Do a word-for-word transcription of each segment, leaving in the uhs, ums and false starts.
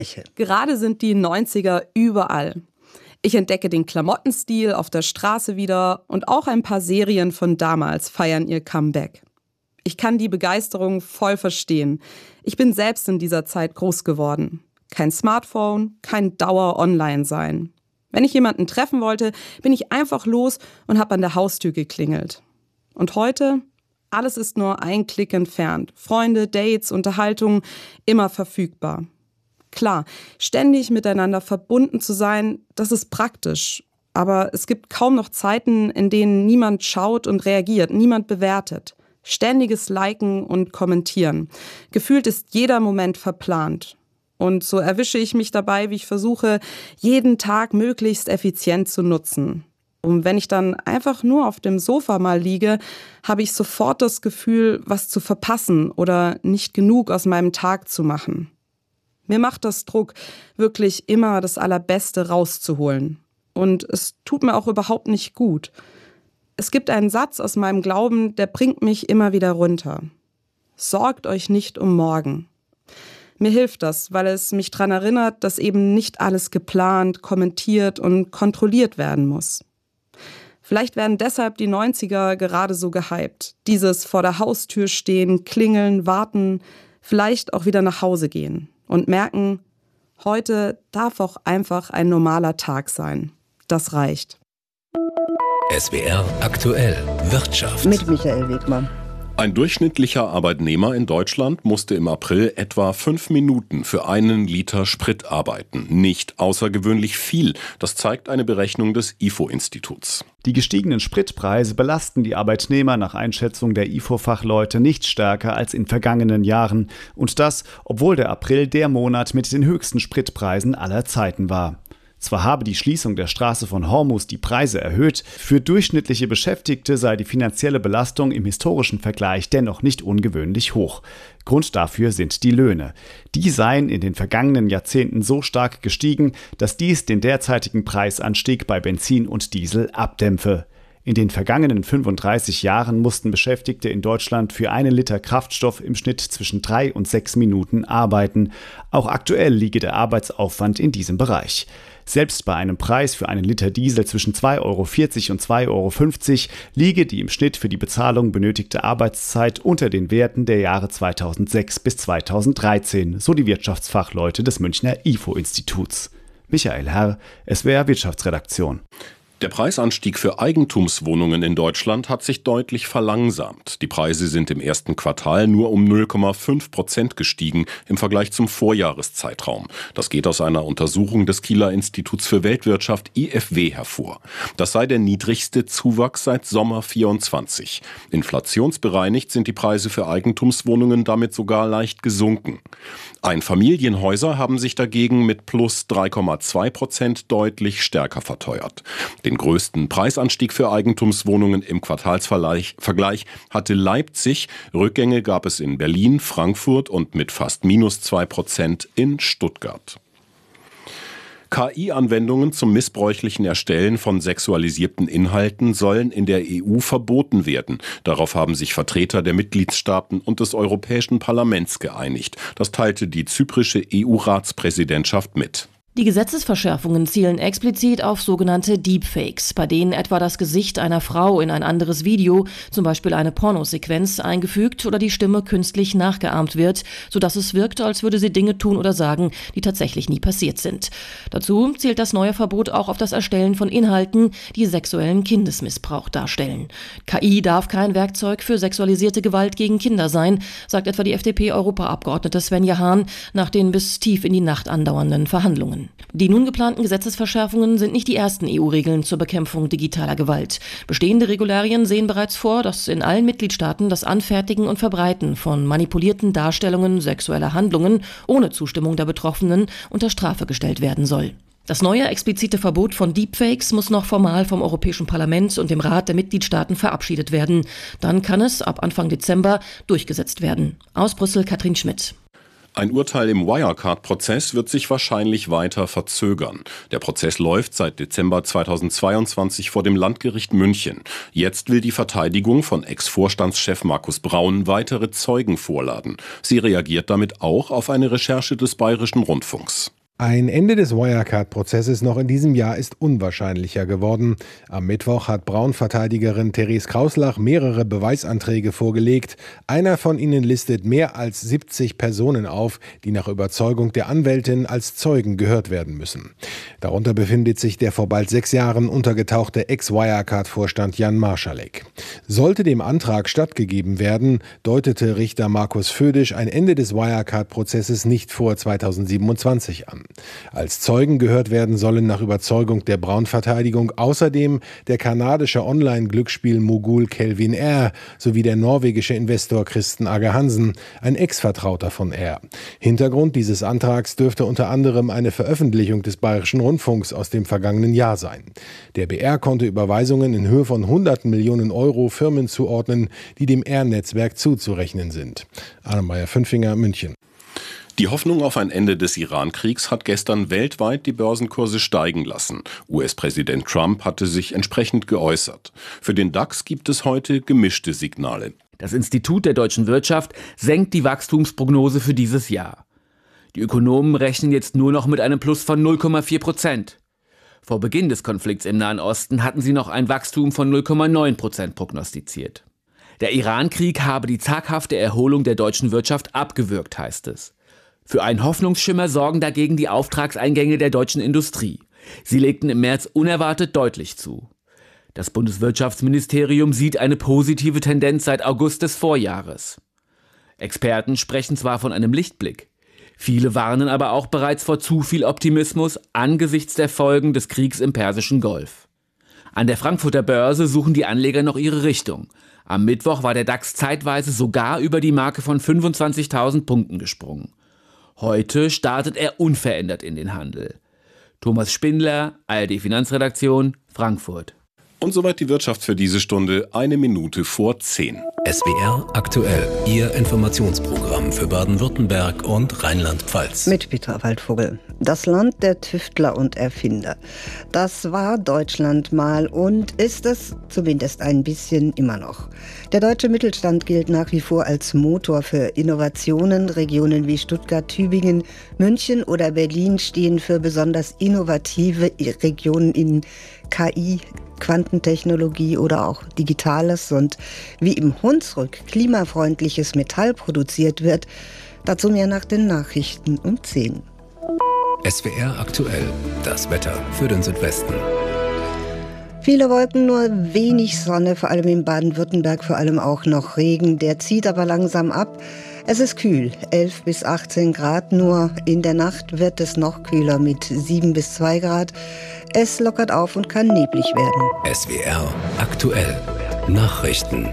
Gerade sind die neunziger überall. Ich entdecke den Klamottenstil auf der Straße wieder und auch ein paar Serien von damals feiern ihr Comeback. Ich kann die Begeisterung voll verstehen. Ich bin selbst in dieser Zeit groß geworden. Kein Smartphone, kein Dauer-Online-Sein. Wenn ich jemanden treffen wollte, bin ich einfach los und habe an der Haustür geklingelt. Und heute? Alles ist nur ein Klick entfernt. Freunde, Dates, Unterhaltungen, immer verfügbar. Klar, ständig miteinander verbunden zu sein, das ist praktisch. Aber es gibt kaum noch Zeiten, in denen niemand schaut und reagiert, niemand bewertet. Ständiges Liken und Kommentieren. Gefühlt ist jeder Moment verplant. Und so erwische ich mich dabei, wie ich versuche, jeden Tag möglichst effizient zu nutzen. Und wenn ich dann einfach nur auf dem Sofa mal liege, habe ich sofort das Gefühl, was zu verpassen oder nicht genug aus meinem Tag zu machen. Mir macht das Druck, wirklich immer das Allerbeste rauszuholen. Und es tut mir auch überhaupt nicht gut. Es gibt einen Satz aus meinem Glauben, der bringt mich immer wieder runter. Sorgt euch nicht um morgen. Mir hilft das, weil es mich daran erinnert, dass eben nicht alles geplant, kommentiert und kontrolliert werden muss. Vielleicht werden deshalb die neunziger gerade so gehypt. Dieses vor der Haustür stehen, klingeln, warten, vielleicht auch wieder nach Hause gehen. Und merken, heute darf auch einfach ein normaler Tag sein. Das reicht. S W R aktuell Wirtschaft. Mit Michael Wegmann. Ein durchschnittlicher Arbeitnehmer in Deutschland musste im April etwa fünf Minuten für einen Liter Sprit arbeiten. Nicht außergewöhnlich viel. Das zeigt eine Berechnung des I F O-Instituts. Die gestiegenen Spritpreise belasten die Arbeitnehmer nach Einschätzung der I F O-Fachleute nicht stärker als in vergangenen Jahren. Und das, obwohl der April der Monat mit den höchsten Spritpreisen aller Zeiten war. Zwar habe die Schließung der Straße von Hormuz die Preise erhöht, für durchschnittliche Beschäftigte sei die finanzielle Belastung im historischen Vergleich dennoch nicht ungewöhnlich hoch. Grund dafür sind die Löhne. Die seien in den vergangenen Jahrzehnten so stark gestiegen, dass dies den derzeitigen Preisanstieg bei Benzin und Diesel abdämpfe. In den vergangenen fünfunddreißig Jahren mussten Beschäftigte in Deutschland für einen Liter Kraftstoff im Schnitt zwischen drei und sechs Minuten arbeiten. Auch aktuell liege der Arbeitsaufwand in diesem Bereich. Selbst bei einem Preis für einen Liter Diesel zwischen zwei Euro vierzig und zwei Euro fünfzig liege die im Schnitt für die Bezahlung benötigte Arbeitszeit unter den Werten der Jahre zweitausendsechs bis zweitausenddreizehn, so die Wirtschaftsfachleute des Münchner I F O-Instituts. Michael Herr, S W R Wirtschaftsredaktion. Der Preisanstieg für Eigentumswohnungen in Deutschland hat sich deutlich verlangsamt. Die Preise sind im ersten Quartal nur um null Komma fünf Prozent gestiegen im Vergleich zum Vorjahreszeitraum. Das geht aus einer Untersuchung des Kieler Instituts für Weltwirtschaft I F W hervor. Das sei der niedrigste Zuwachs seit Sommer vierundzwanzig. Inflationsbereinigt sind die Preise für Eigentumswohnungen damit sogar leicht gesunken. Einfamilienhäuser haben sich dagegen mit plus drei Komma zwei Prozent deutlich stärker verteuert. Den größten Preisanstieg für Eigentumswohnungen im Quartalsvergleich hatte Leipzig. Rückgänge gab es in Berlin, Frankfurt und mit fast minus zwei Prozent in Stuttgart. K I-Anwendungen zum missbräuchlichen Erstellen von sexualisierten Inhalten sollen in der E U verboten werden. Darauf haben sich Vertreter der Mitgliedstaaten und des Europäischen Parlaments geeinigt. Das teilte die zyprische E U-Ratspräsidentschaft mit. Die Gesetzesverschärfungen zielen explizit auf sogenannte Deepfakes, bei denen etwa das Gesicht einer Frau in ein anderes Video, zum Beispiel eine Pornosequenz, eingefügt oder die Stimme künstlich nachgeahmt wird, sodass es wirkt, als würde sie Dinge tun oder sagen, die tatsächlich nie passiert sind. Dazu zielt das neue Verbot auch auf das Erstellen von Inhalten, die sexuellen Kindesmissbrauch darstellen. K I darf kein Werkzeug für sexualisierte Gewalt gegen Kinder sein, sagt etwa die F D P-Europaabgeordnete Svenja Hahn nach den bis tief in die Nacht andauernden Verhandlungen. Die nun geplanten Gesetzesverschärfungen sind nicht die ersten E U-Regeln zur Bekämpfung digitaler Gewalt. Bestehende Regularien sehen bereits vor, dass in allen Mitgliedstaaten das Anfertigen und Verbreiten von manipulierten Darstellungen sexueller Handlungen ohne Zustimmung der Betroffenen unter Strafe gestellt werden soll. Das neue explizite Verbot von Deepfakes muss noch formal vom Europäischen Parlament und dem Rat der Mitgliedstaaten verabschiedet werden. Dann kann es ab Anfang Dezember durchgesetzt werden. Aus Brüssel Katrin Schmidt. Ein Urteil im Wirecard-Prozess wird sich wahrscheinlich weiter verzögern. Der Prozess läuft seit Dezember zweitausendzweiundzwanzig vor dem Landgericht München. Jetzt will die Verteidigung von Ex-Vorstandschef Markus Braun weitere Zeugen vorladen. Sie reagiert damit auch auf eine Recherche des Bayerischen Rundfunks. Ein Ende des Wirecard-Prozesses noch in diesem Jahr ist unwahrscheinlicher geworden. Am Mittwoch hat Braun-Verteidigerin Therese Krauslach mehrere Beweisanträge vorgelegt. Einer von ihnen listet mehr als siebzig Personen auf, die nach Überzeugung der Anwältin als Zeugen gehört werden müssen. Darunter befindet sich der vor bald sechs Jahren untergetauchte Ex-Wirecard-Vorstand Jan Marschalek. Sollte dem Antrag stattgegeben werden, deutete Richter Markus Födisch ein Ende des Wirecard-Prozesses nicht vor zweitausendsiebenundzwanzig an. Als Zeugen gehört werden sollen nach Überzeugung der Braun-Verteidigung außerdem der kanadische Online-Glücksspiel-Mogul Kelvin R. sowie der norwegische Investor Kristen Agge Hansen, ein Ex-Vertrauter von R. Hintergrund dieses Antrags dürfte unter anderem eine Veröffentlichung des Bayerischen Rundfunks aus dem vergangenen Jahr sein. Der B R konnte Überweisungen in Höhe von hunderten Millionen Euro Firmen zuordnen, die dem R-Netzwerk zuzurechnen sind. Annemeyer Fünfinger, München. Die Hoffnung auf ein Ende des Iran-Kriegs hat gestern weltweit die Börsenkurse steigen lassen. U S-Präsident Trump hatte sich entsprechend geäußert. Für den DAX gibt es heute gemischte Signale. Das Institut der deutschen Wirtschaft senkt die Wachstumsprognose für dieses Jahr. Die Ökonomen rechnen jetzt nur noch mit einem Plus von null Komma vier Prozent. Vor Beginn des Konflikts im Nahen Osten hatten sie noch ein Wachstum von null Komma neun Prozent prognostiziert. Der Iran-Krieg habe die zaghafte Erholung der deutschen Wirtschaft abgewürgt, heißt es. Für einen Hoffnungsschimmer sorgen dagegen die Auftragseingänge der deutschen Industrie. Sie legten im März unerwartet deutlich zu. Das Bundeswirtschaftsministerium sieht eine positive Tendenz seit August des Vorjahres. Experten sprechen zwar von einem Lichtblick. Viele warnen aber auch bereits vor zu viel Optimismus angesichts der Folgen des Kriegs im Persischen Golf. An der Frankfurter Börse suchen die Anleger noch ihre Richtung. Am Mittwoch war der DAX zeitweise sogar über die Marke von fünfundzwanzigtausend Punkten gesprungen. Heute startet er unverändert in den Handel. Thomas Spindler, A R D Finanzredaktion, Frankfurt. Und soweit die Wirtschaft für diese Stunde, eine Minute vor zehn. S W R aktuell, Ihr Informationsprogramm für Baden-Württemberg und Rheinland-Pfalz. Mit Petra Waldvogel. Das Land der Tüftler und Erfinder. Das war Deutschland mal und ist es zumindest ein bisschen immer noch. Der deutsche Mittelstand gilt nach wie vor als Motor für Innovationen. Regionen wie Stuttgart, Tübingen, München oder Berlin stehen für besonders innovative Regionen in K I, Quantentechnologie oder auch Digitales. Und wie im Hunsrück klimafreundliches Metall produziert wird, dazu mehr nach den Nachrichten um zehn. S W R aktuell, das Wetter für den Südwesten. Viele Wolken, nur wenig Sonne, vor allem in Baden-Württemberg, vor allem auch noch Regen. Der zieht aber langsam ab. Es ist kühl, elf bis achtzehn Grad, nur in der Nacht wird es noch kühler mit sieben bis zwei Grad. Es lockert auf und kann neblig werden. S W R aktuell, Nachrichten.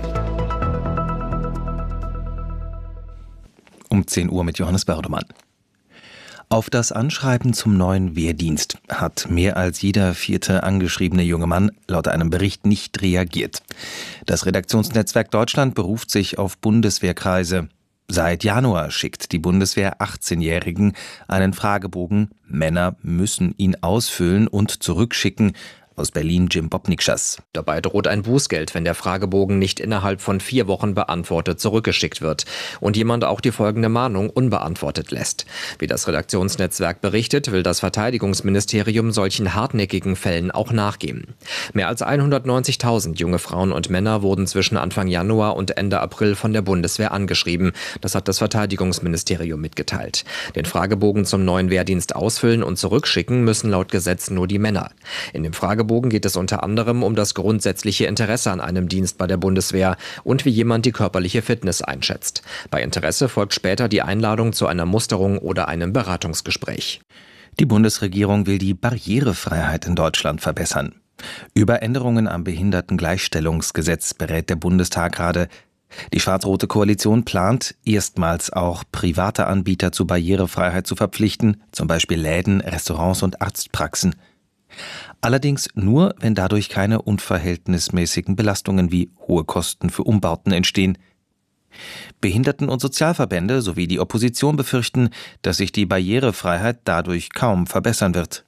Um zehn Uhr mit Johannes Bördemann. Auf das Anschreiben zum neuen Wehrdienst hat mehr als jeder vierte angeschriebene junge Mann laut einem Bericht nicht reagiert. Das Redaktionsnetzwerk Deutschland beruft sich auf Bundeswehrkreise. Seit Januar schickt die Bundeswehr achtzehnjährigen einen Fragebogen. Männer müssen ihn ausfüllen und zurückschicken. Aus Berlin Jim Bobnikschas. Dabei droht ein Bußgeld, wenn der Fragebogen nicht innerhalb von vier Wochen beantwortet zurückgeschickt wird und jemand auch die folgende Mahnung unbeantwortet lässt. Wie das Redaktionsnetzwerk berichtet, will das Verteidigungsministerium solchen hartnäckigen Fällen auch nachgehen. Mehr als hundertneunzigtausend junge Frauen und Männer wurden zwischen Anfang Januar und Ende April von der Bundeswehr angeschrieben. Das hat das Verteidigungsministerium mitgeteilt. Den Fragebogen zum neuen Wehrdienst ausfüllen und zurückschicken müssen laut Gesetz nur die Männer. In dem Fragebogen geht es unter anderem um das grundsätzliche Interesse an einem Dienst bei der Bundeswehr und wie jemand die körperliche Fitness einschätzt. Bei Interesse folgt später die Einladung zu einer Musterung oder einem Beratungsgespräch. Die Bundesregierung will die Barrierefreiheit in Deutschland verbessern. Über Änderungen am Behindertengleichstellungsgesetz berät der Bundestag gerade. Die schwarz-rote Koalition plant, erstmals auch private Anbieter zur Barrierefreiheit zu verpflichten, zum Beispiel Läden, Restaurants und Arztpraxen. Allerdings nur, wenn dadurch keine unverhältnismäßigen Belastungen wie hohe Kosten für Umbauten entstehen. Behinderten- und Sozialverbände sowie die Opposition befürchten, dass sich die Barrierefreiheit dadurch kaum verbessern wird.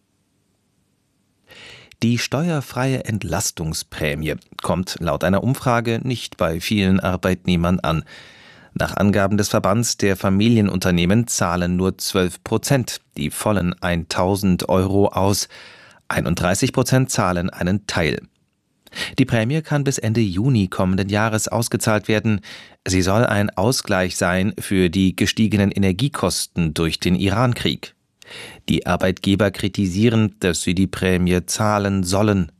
Die steuerfreie Entlastungsprämie kommt laut einer Umfrage nicht bei vielen Arbeitnehmern an. Nach Angaben des Verbands der Familienunternehmen zahlen nur zwölf Prozent die vollen tausend Euro aus. einunddreißig Prozent zahlen einen Teil. Die Prämie kann bis Ende Juni kommenden Jahres ausgezahlt werden. Sie soll ein Ausgleich sein für die gestiegenen Energiekosten durch den Irankrieg. Die Arbeitgeber kritisieren, dass sie die Prämie zahlen sollen.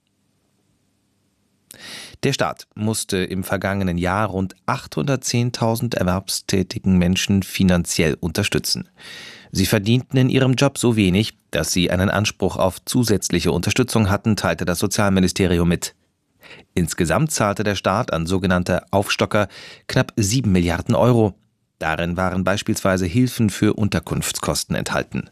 Der Staat musste im vergangenen Jahr rund achthundertzehntausend erwerbstätigen Menschen finanziell unterstützen. Sie verdienten in ihrem Job so wenig, dass sie einen Anspruch auf zusätzliche Unterstützung hatten, teilte das Sozialministerium mit. Insgesamt zahlte der Staat an sogenannte Aufstocker knapp sieben Milliarden Euro. Darin waren beispielsweise Hilfen für Unterkunftskosten enthalten.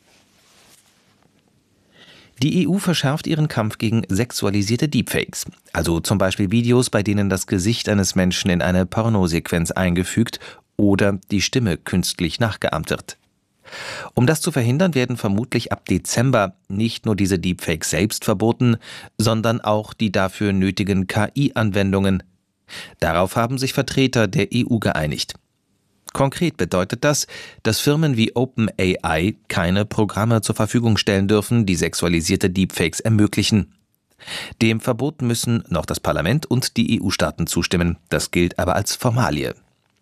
Die E U verschärft ihren Kampf gegen sexualisierte Deepfakes, also zum Beispiel Videos, bei denen das Gesicht eines Menschen in eine Pornosequenz eingefügt oder die Stimme künstlich nachgeahmt wird. Um das zu verhindern, werden vermutlich ab Dezember nicht nur diese Deepfakes selbst verboten, sondern auch die dafür nötigen K I-Anwendungen. Darauf haben sich Vertreter der E U geeinigt. Konkret bedeutet das, dass Firmen wie OpenAI keine Programme zur Verfügung stellen dürfen, die sexualisierte Deepfakes ermöglichen. Dem Verbot müssen noch das Parlament und die E U-Staaten zustimmen. Das gilt aber als Formalie.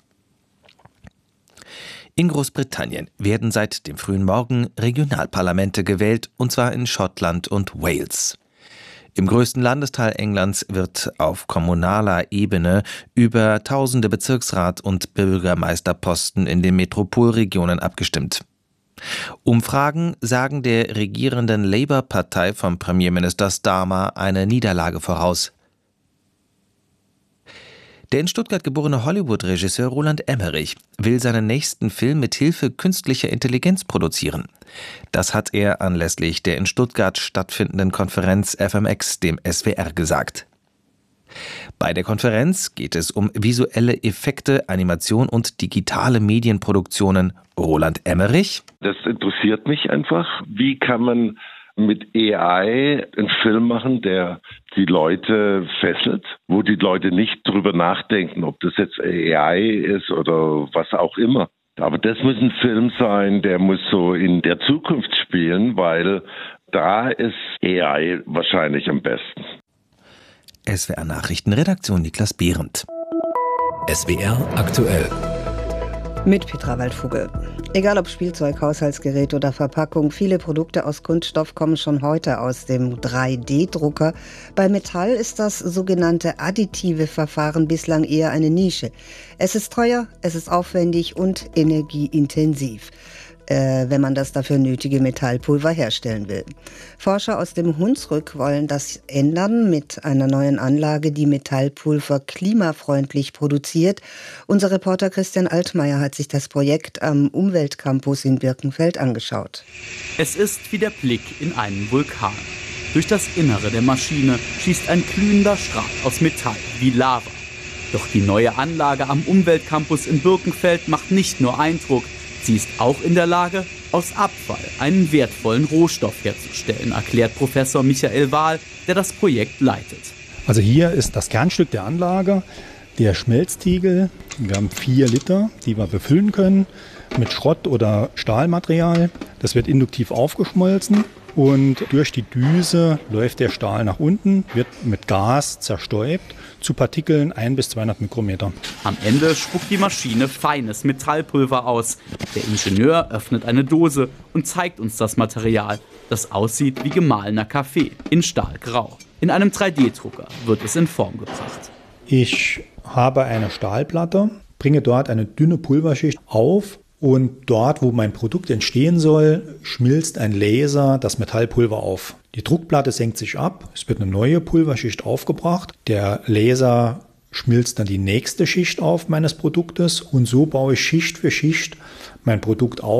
In Großbritannien werden seit dem frühen Morgen Regionalparlamente gewählt, und zwar in Schottland und Wales. Im größten Landesteil Englands wird auf kommunaler Ebene über tausende Bezirksrat- und Bürgermeisterposten in den Metropolregionen abgestimmt. Umfragen sagen der regierenden Labour-Partei von Premierminister Starmer eine Niederlage voraus. Der in Stuttgart geborene Hollywood-Regisseur Roland Emmerich will seinen nächsten Film mit Hilfe künstlicher Intelligenz produzieren. Das hat er anlässlich der in Stuttgart stattfindenden Konferenz F M X dem S W R gesagt. Bei der Konferenz geht es um visuelle Effekte, Animation und digitale Medienproduktionen. Roland Emmerich: Das interessiert mich einfach. Wie kann man mit A I einen Film machen, der die Leute fesselt, wo die Leute nicht drüber nachdenken, ob das jetzt A I ist oder was auch immer. Aber das muss ein Film sein, der muss so in der Zukunft spielen, weil da ist A I wahrscheinlich am besten. S W R Nachrichtenredaktion Niklas Behrendt. S W R aktuell. Mit Petra Waldvogel. Egal ob Spielzeug, Haushaltsgerät oder Verpackung, viele Produkte aus Kunststoff kommen schon heute aus dem drei D Drucker. Bei Metall ist das sogenannte additive Verfahren bislang eher eine Nische. Es ist teuer, es ist aufwendig und energieintensiv, äh, wenn man das dafür nötige Metallpulver herstellen will. Forscher aus dem Hunsrück wollen das ändern mit einer neuen Anlage, die Metallpulver klimafreundlich produziert. Unser Reporter Christian Altmaier hat sich das Projekt am Umweltcampus in Birkenfeld angeschaut. Es ist wie der Blick in einen Vulkan. Durch das Innere der Maschine schießt ein glühender Strahl aus Metall wie Lava. Doch die neue Anlage am Umweltcampus in Birkenfeld macht nicht nur Eindruck, sie ist auch in der Lage, aus Abfall einen wertvollen Rohstoff herzustellen, erklärt Professor Michael Wahl, der das Projekt leitet. Also hier ist das Kernstück der Anlage, der Schmelztiegel. Wir haben vier Liter, die wir befüllen können mit Schrott- oder Stahlmaterial. Das wird induktiv aufgeschmolzen und durch die Düse läuft der Stahl nach unten, wird mit Gas zerstäubt zu Partikeln ein bis zweihundert Mikrometer. Am Ende spuckt die Maschine feines Metallpulver aus. Der Ingenieur öffnet eine Dose und zeigt uns das Material, das aussieht wie gemahlener Kaffee in Stahlgrau. In einem drei D Drucker wird es in Form gebracht. Ich habe eine Stahlplatte, bringe dort eine dünne Pulverschicht auf und dort, wo mein Produkt entstehen soll, schmilzt ein Laser das Metallpulver auf. Die Druckplatte senkt sich ab, es wird eine neue Pulverschicht aufgebracht. Der Laser schmilzt dann die nächste Schicht auf meines Produktes und so baue ich Schicht für Schicht mein Produkt auf.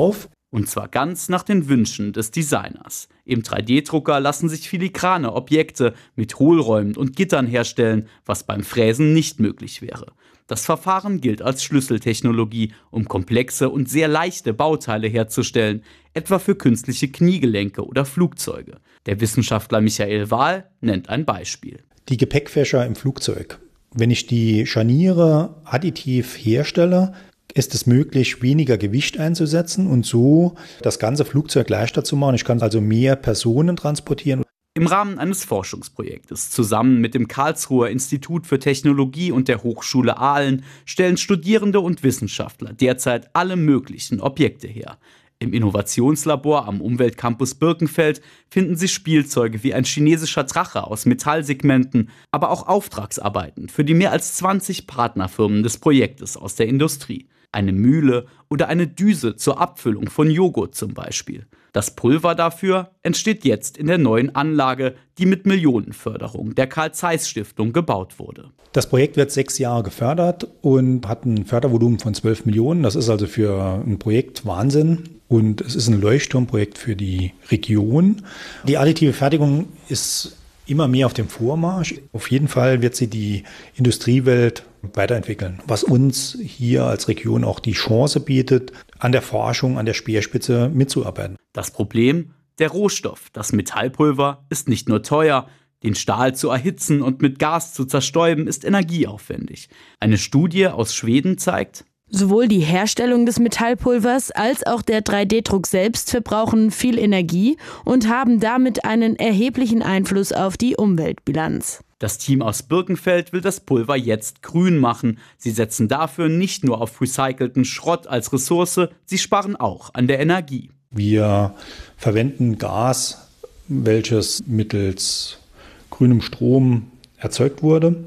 Und zwar ganz nach den Wünschen des Designers. Im drei D Drucker lassen sich filigrane Objekte mit Hohlräumen und Gittern herstellen, was beim Fräsen nicht möglich wäre. Das Verfahren gilt als Schlüsseltechnologie, um komplexe und sehr leichte Bauteile herzustellen, etwa für künstliche Kniegelenke oder Flugzeuge. Der Wissenschaftler Michael Wahl nennt ein Beispiel. Die Gepäckfächer im Flugzeug. Wenn ich die Scharniere additiv herstelle, ist es möglich, weniger Gewicht einzusetzen und so das ganze Flugzeug leichter zu machen. Ich kann also mehr Personen transportieren. Im Rahmen eines Forschungsprojektes zusammen mit dem Karlsruher Institut für Technologie und der Hochschule Aalen stellen Studierende und Wissenschaftler derzeit alle möglichen Objekte her. Im Innovationslabor am Umweltcampus Birkenfeld finden Sie Spielzeuge wie ein chinesischer Drache aus Metallsegmenten, aber auch Auftragsarbeiten für die mehr als zwanzig Partnerfirmen des Projektes aus der Industrie. Eine Mühle oder eine Düse zur Abfüllung von Joghurt zum Beispiel. Das Pulver dafür entsteht jetzt in der neuen Anlage, die mit Millionenförderung der Carl-Zeiss-Stiftung gebaut wurde. Das Projekt wird sechs Jahre gefördert und hat ein Fördervolumen von zwölf Millionen. Das ist also für ein Projekt Wahnsinn. Und es ist ein Leuchtturmprojekt für die Region. Die additive Fertigung ist immer mehr auf dem Vormarsch. Auf jeden Fall wird sie die Industriewelt weiterentwickeln, was uns hier als Region auch die Chance bietet, an der Forschung, an der Speerspitze mitzuarbeiten. Das Problem? Der Rohstoff, das Metallpulver, ist nicht nur teuer. Den Stahl zu erhitzen und mit Gas zu zerstäuben, ist energieaufwendig. Eine Studie aus Schweden zeigt: Sowohl die Herstellung des Metallpulvers als auch der drei D Druck selbst verbrauchen viel Energie und haben damit einen erheblichen Einfluss auf die Umweltbilanz. Das Team aus Birkenfeld will das Pulver jetzt grün machen. Sie setzen dafür nicht nur auf recycelten Schrott als Ressource, sie sparen auch an der Energie. Wir verwenden Gas, welches mittels grünem Strom erzeugt wurde.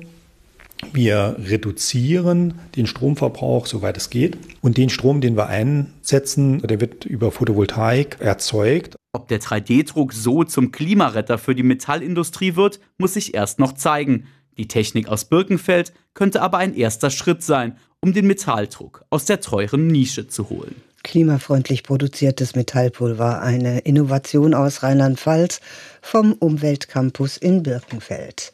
Wir reduzieren den Stromverbrauch, soweit es geht. Und den Strom, den wir einsetzen, der wird über Photovoltaik erzeugt. Ob der drei D Druck so zum Klimaretter für die Metallindustrie wird, muss sich erst noch zeigen. Die Technik aus Birkenfeld könnte aber ein erster Schritt sein, um den Metalldruck aus der teuren Nische zu holen. Klimafreundlich produziertes Metallpulver, eine Innovation aus Rheinland-Pfalz vom Umweltcampus in Birkenfeld.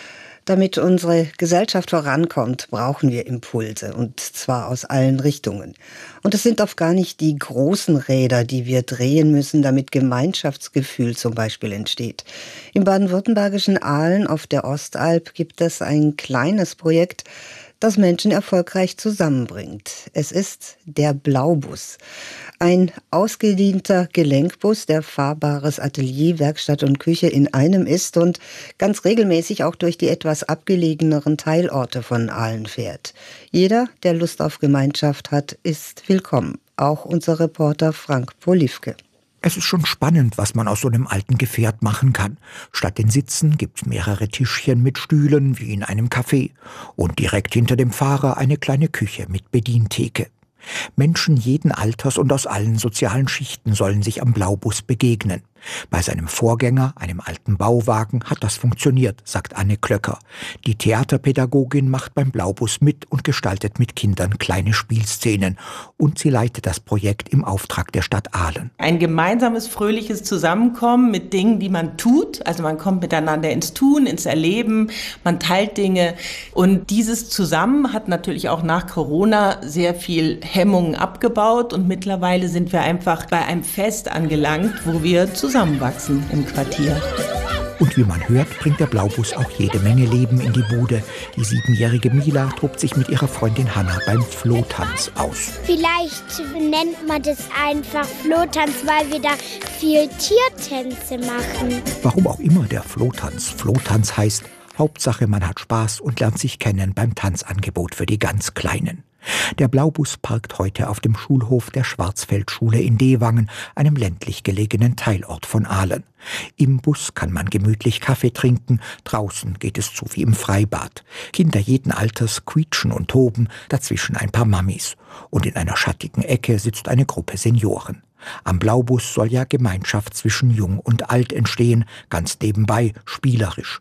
Damit unsere Gesellschaft vorankommt, brauchen wir Impulse, und zwar aus allen Richtungen. Und es sind oft gar nicht die großen Räder, die wir drehen müssen, damit Gemeinschaftsgefühl zum Beispiel entsteht. Im baden-württembergischen Aalen auf der Ostalb gibt es ein kleines Projekt, das Menschen erfolgreich zusammenbringt. Es ist der Blaubus. Ein ausgedienter Gelenkbus, der fahrbares Atelier, Werkstatt und Küche in einem ist und ganz regelmäßig auch durch die etwas abgelegeneren Teilorte von Aalen fährt. Jeder, der Lust auf Gemeinschaft hat, ist willkommen. Auch unser Reporter Frank Polivke. Es ist schon spannend, was man aus so einem alten Gefährt machen kann. Statt den Sitzen gibt's mehrere Tischchen mit Stühlen, wie in einem Café. Und direkt hinter dem Fahrer eine kleine Küche mit Bedientheke. Menschen jeden Alters und aus allen sozialen Schichten sollen sich am Blaubus begegnen. Bei seinem Vorgänger, einem alten Bauwagen, hat das funktioniert, sagt Anne Klöcker. Die Theaterpädagogin macht beim Blaubus mit und gestaltet mit Kindern kleine Spielszenen. Und sie leitet das Projekt im Auftrag der Stadt Aalen. Ein gemeinsames, fröhliches Zusammenkommen mit Dingen, die man tut. Also man kommt miteinander ins Tun, ins Erleben, man teilt Dinge. Und dieses Zusammen hat natürlich auch nach Corona sehr viel Hemmungen abgebaut. Und mittlerweile sind wir einfach bei einem Fest angelangt, wo wir zusammenwachsen im Quartier. Und wie man hört, bringt der Blaubus auch jede Menge Leben in die Bude. Die siebenjährige Mila tobt sich mit ihrer Freundin Hanna beim Flohtanz aus. Vielleicht nennt man das einfach Flohtanz, weil wir da viel Tiertänze machen. Warum auch immer der Flohtanz Flohtanz heißt, Hauptsache man hat Spaß und lernt sich kennen beim Tanzangebot für die ganz Kleinen. Der Blaubus parkt heute auf dem Schulhof der Schwarzfeldschule in Dewangen, einem ländlich gelegenen Teilort von Aalen. Im Bus kann man gemütlich Kaffee trinken, draußen geht es zu wie im Freibad. Kinder jeden Alters quietschen und toben, dazwischen ein paar Mammis. Und in einer schattigen Ecke sitzt eine Gruppe Senioren. Am Blaubus soll ja Gemeinschaft zwischen Jung und Alt entstehen, ganz nebenbei, spielerisch.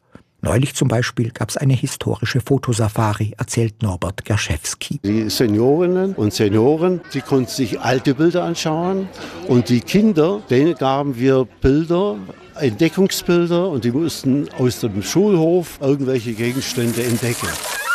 Neulich zum Beispiel gab es eine historische Fotosafari, erzählt Norbert Gerschewski. Die Seniorinnen und Senioren, sie konnten sich alte Bilder anschauen und die Kinder, denen gaben wir Bilder, Entdeckungsbilder und die mussten aus dem Schulhof irgendwelche Gegenstände entdecken.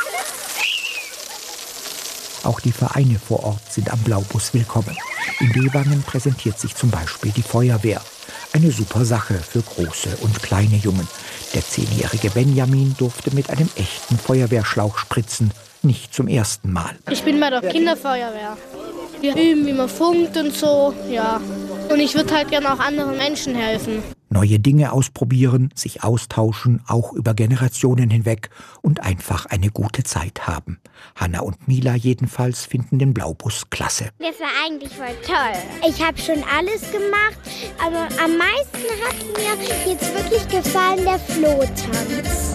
Auch die Vereine vor Ort sind am Blaubus willkommen. In Bewangen präsentiert sich zum Beispiel die Feuerwehr. Eine super Sache für große und kleine Jungen. Der zehnjährige Benjamin durfte mit einem echten Feuerwehrschlauch spritzen. Nicht zum ersten Mal. Ich bin bei der Kinderfeuerwehr. Wir üben, wie man funkt und so, ja. Und ich würde halt gerne auch anderen Menschen helfen. Neue Dinge ausprobieren, sich austauschen, auch über Generationen hinweg und einfach eine gute Zeit haben. Hanna und Mila jedenfalls finden den Blaubus klasse. Das war eigentlich voll toll. Ich habe schon alles gemacht, aber am meisten hat mir jetzt wirklich gefallen der Flohtanz.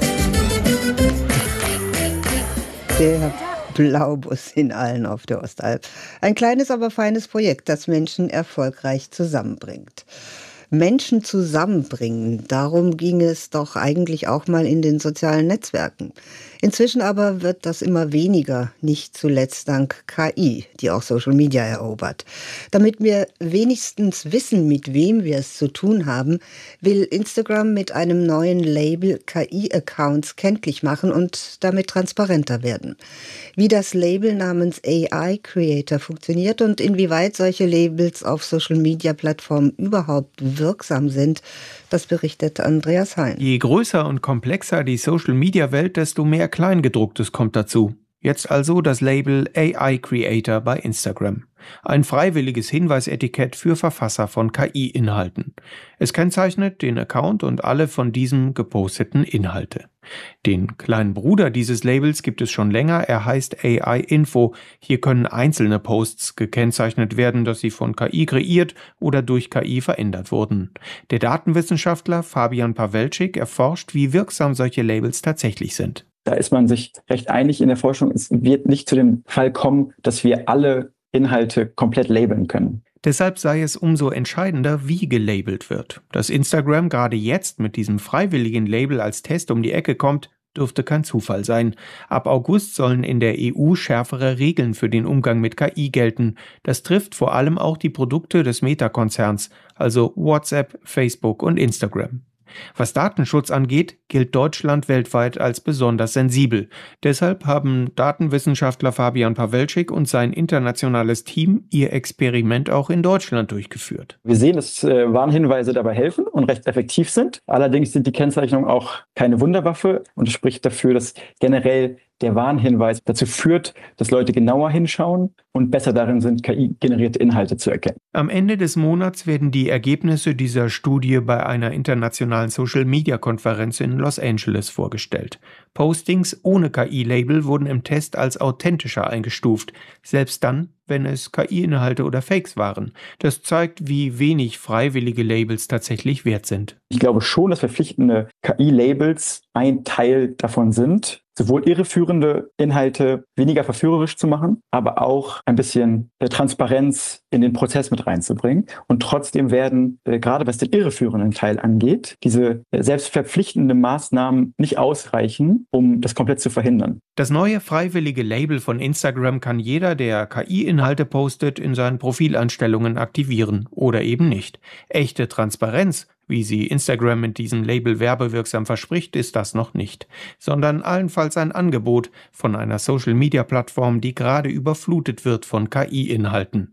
Der Blaubus in Aalen auf der Ostalb. Ein kleines, aber feines Projekt, das Menschen erfolgreich zusammenbringt. Menschen zusammenbringen, darum ging es doch eigentlich auch mal in den sozialen Netzwerken. Inzwischen aber wird das immer weniger, nicht zuletzt dank K I, die auch Social Media erobert. Damit wir wenigstens wissen, mit wem wir es zu tun haben, will Instagram mit einem neuen Label K I-Accounts kenntlich machen und damit transparenter werden. Wie das Label namens A I Creator funktioniert und inwieweit solche Labels auf Social-Media-Plattformen überhaupt wirksam sind, das berichtet Andreas Hein. Je größer und komplexer die Social-Media-Welt, desto mehr Kleingedrucktes kommt dazu. Jetzt also das Label A I Creator bei Instagram. Ein freiwilliges Hinweisetikett für Verfasser von K I-Inhalten. Es kennzeichnet den Account und alle von diesem geposteten Inhalte. Den kleinen Bruder dieses Labels gibt es schon länger, er heißt A I Info. Hier können einzelne Posts gekennzeichnet werden, dass sie von K I kreiert oder durch K I verändert wurden. Der Datenwissenschaftler Fabian Pawelczyk erforscht, wie wirksam solche Labels tatsächlich sind. Da ist man sich recht einig in der Forschung. Es wird nicht zu dem Fall kommen, dass wir alle Inhalte komplett labeln können. Deshalb sei es umso entscheidender, wie gelabelt wird. Dass Instagram gerade jetzt mit diesem freiwilligen Label als Test um die Ecke kommt, dürfte kein Zufall sein. Ab August sollen in der E U schärfere Regeln für den Umgang mit K I gelten. Das trifft vor allem auch die Produkte des Meta-Konzerns, also WhatsApp, Facebook und Instagram. Was Datenschutz angeht, gilt Deutschland weltweit als besonders sensibel. Deshalb haben Datenwissenschaftler Fabian Pawelczyk und sein internationales Team ihr Experiment auch in Deutschland durchgeführt. Wir sehen, dass äh, Warnhinweise dabei helfen und recht effektiv sind. Allerdings sind die Kennzeichnungen auch keine Wunderwaffe und es spricht dafür, dass generell der Warnhinweis dazu führt, dass Leute genauer hinschauen und besser darin sind, K I-generierte Inhalte zu erkennen. Am Ende des Monats werden die Ergebnisse dieser Studie bei einer internationalen Social-Media-Konferenz in Los Angeles vorgestellt. Postings ohne K I-Label wurden im Test als authentischer eingestuft, selbst dann, wenn es K I-Inhalte oder Fakes waren. Das zeigt, wie wenig freiwillige Labels tatsächlich wert sind. Ich glaube schon, dass verpflichtende K I-Labels ein Teil davon sind, sowohl irreführende Inhalte weniger verführerisch zu machen, aber auch ein bisschen äh, Transparenz in den Prozess mit reinzubringen. Und trotzdem werden, äh, gerade was den irreführenden Teil angeht, diese äh, selbstverpflichtenden Maßnahmen nicht ausreichen, um das komplett zu verhindern. Das neue freiwillige Label von Instagram kann jeder, der K I-Inhalte postet, in seinen Profileinstellungen aktivieren oder eben nicht. Echte Transparenz, wie sie Instagram mit diesem Label werbewirksam verspricht, ist das noch nicht, sondern allenfalls ein Angebot von einer Social-Media-Plattform, die gerade überflutet wird von K I-Inhalten.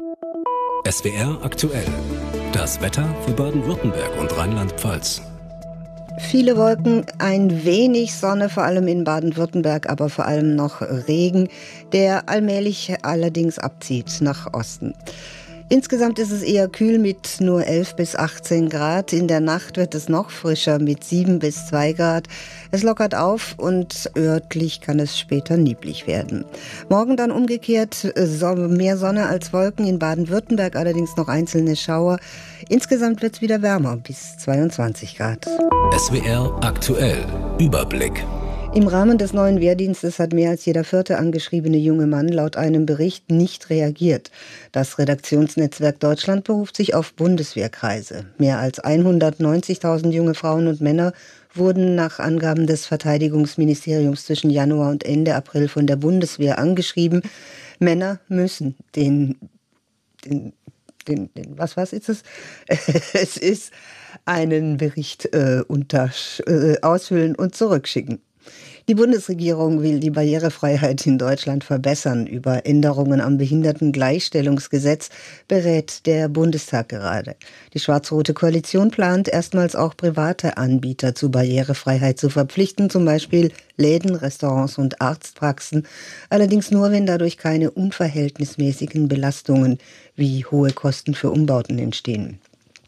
S W R aktuell. Das Wetter für Baden-Württemberg und Rheinland-Pfalz. Viele Wolken, ein wenig Sonne, vor allem in Baden-Württemberg, aber vor allem noch Regen, der allmählich allerdings abzieht nach Osten. Insgesamt ist es eher kühl mit nur elf bis achtzehn Grad. In der Nacht wird es noch frischer mit sieben bis zwei Grad. Es lockert auf und örtlich kann es später neblig werden. Morgen dann umgekehrt mehr Sonne als Wolken, in Baden-Württemberg allerdings noch einzelne Schauer. Insgesamt wird es wieder wärmer bis zweiundzwanzig Grad. S W R aktuell. Überblick. Im Rahmen des neuen Wehrdienstes hat mehr als jeder vierte angeschriebene junge Mann laut einem Bericht nicht reagiert. Das Redaktionsnetzwerk Deutschland beruft sich auf Bundeswehrkreise. Mehr als hundertneunzigtausend junge Frauen und Männer wurden nach Angaben des Verteidigungsministeriums zwischen Januar und Ende April von der Bundeswehr angeschrieben. Männer müssen den, den, den, den was, was ist es? Es ist einen Bericht äh, unter, äh, ausfüllen und zurückschicken. Die Bundesregierung will die Barrierefreiheit in Deutschland verbessern. Über Änderungen am Behindertengleichstellungsgesetz berät der Bundestag gerade. Die schwarz-rote Koalition plant erstmals auch private Anbieter zu Barrierefreiheit zu verpflichten, zum Beispiel Läden, Restaurants und Arztpraxen. Allerdings nur, wenn dadurch keine unverhältnismäßigen Belastungen wie hohe Kosten für Umbauten entstehen.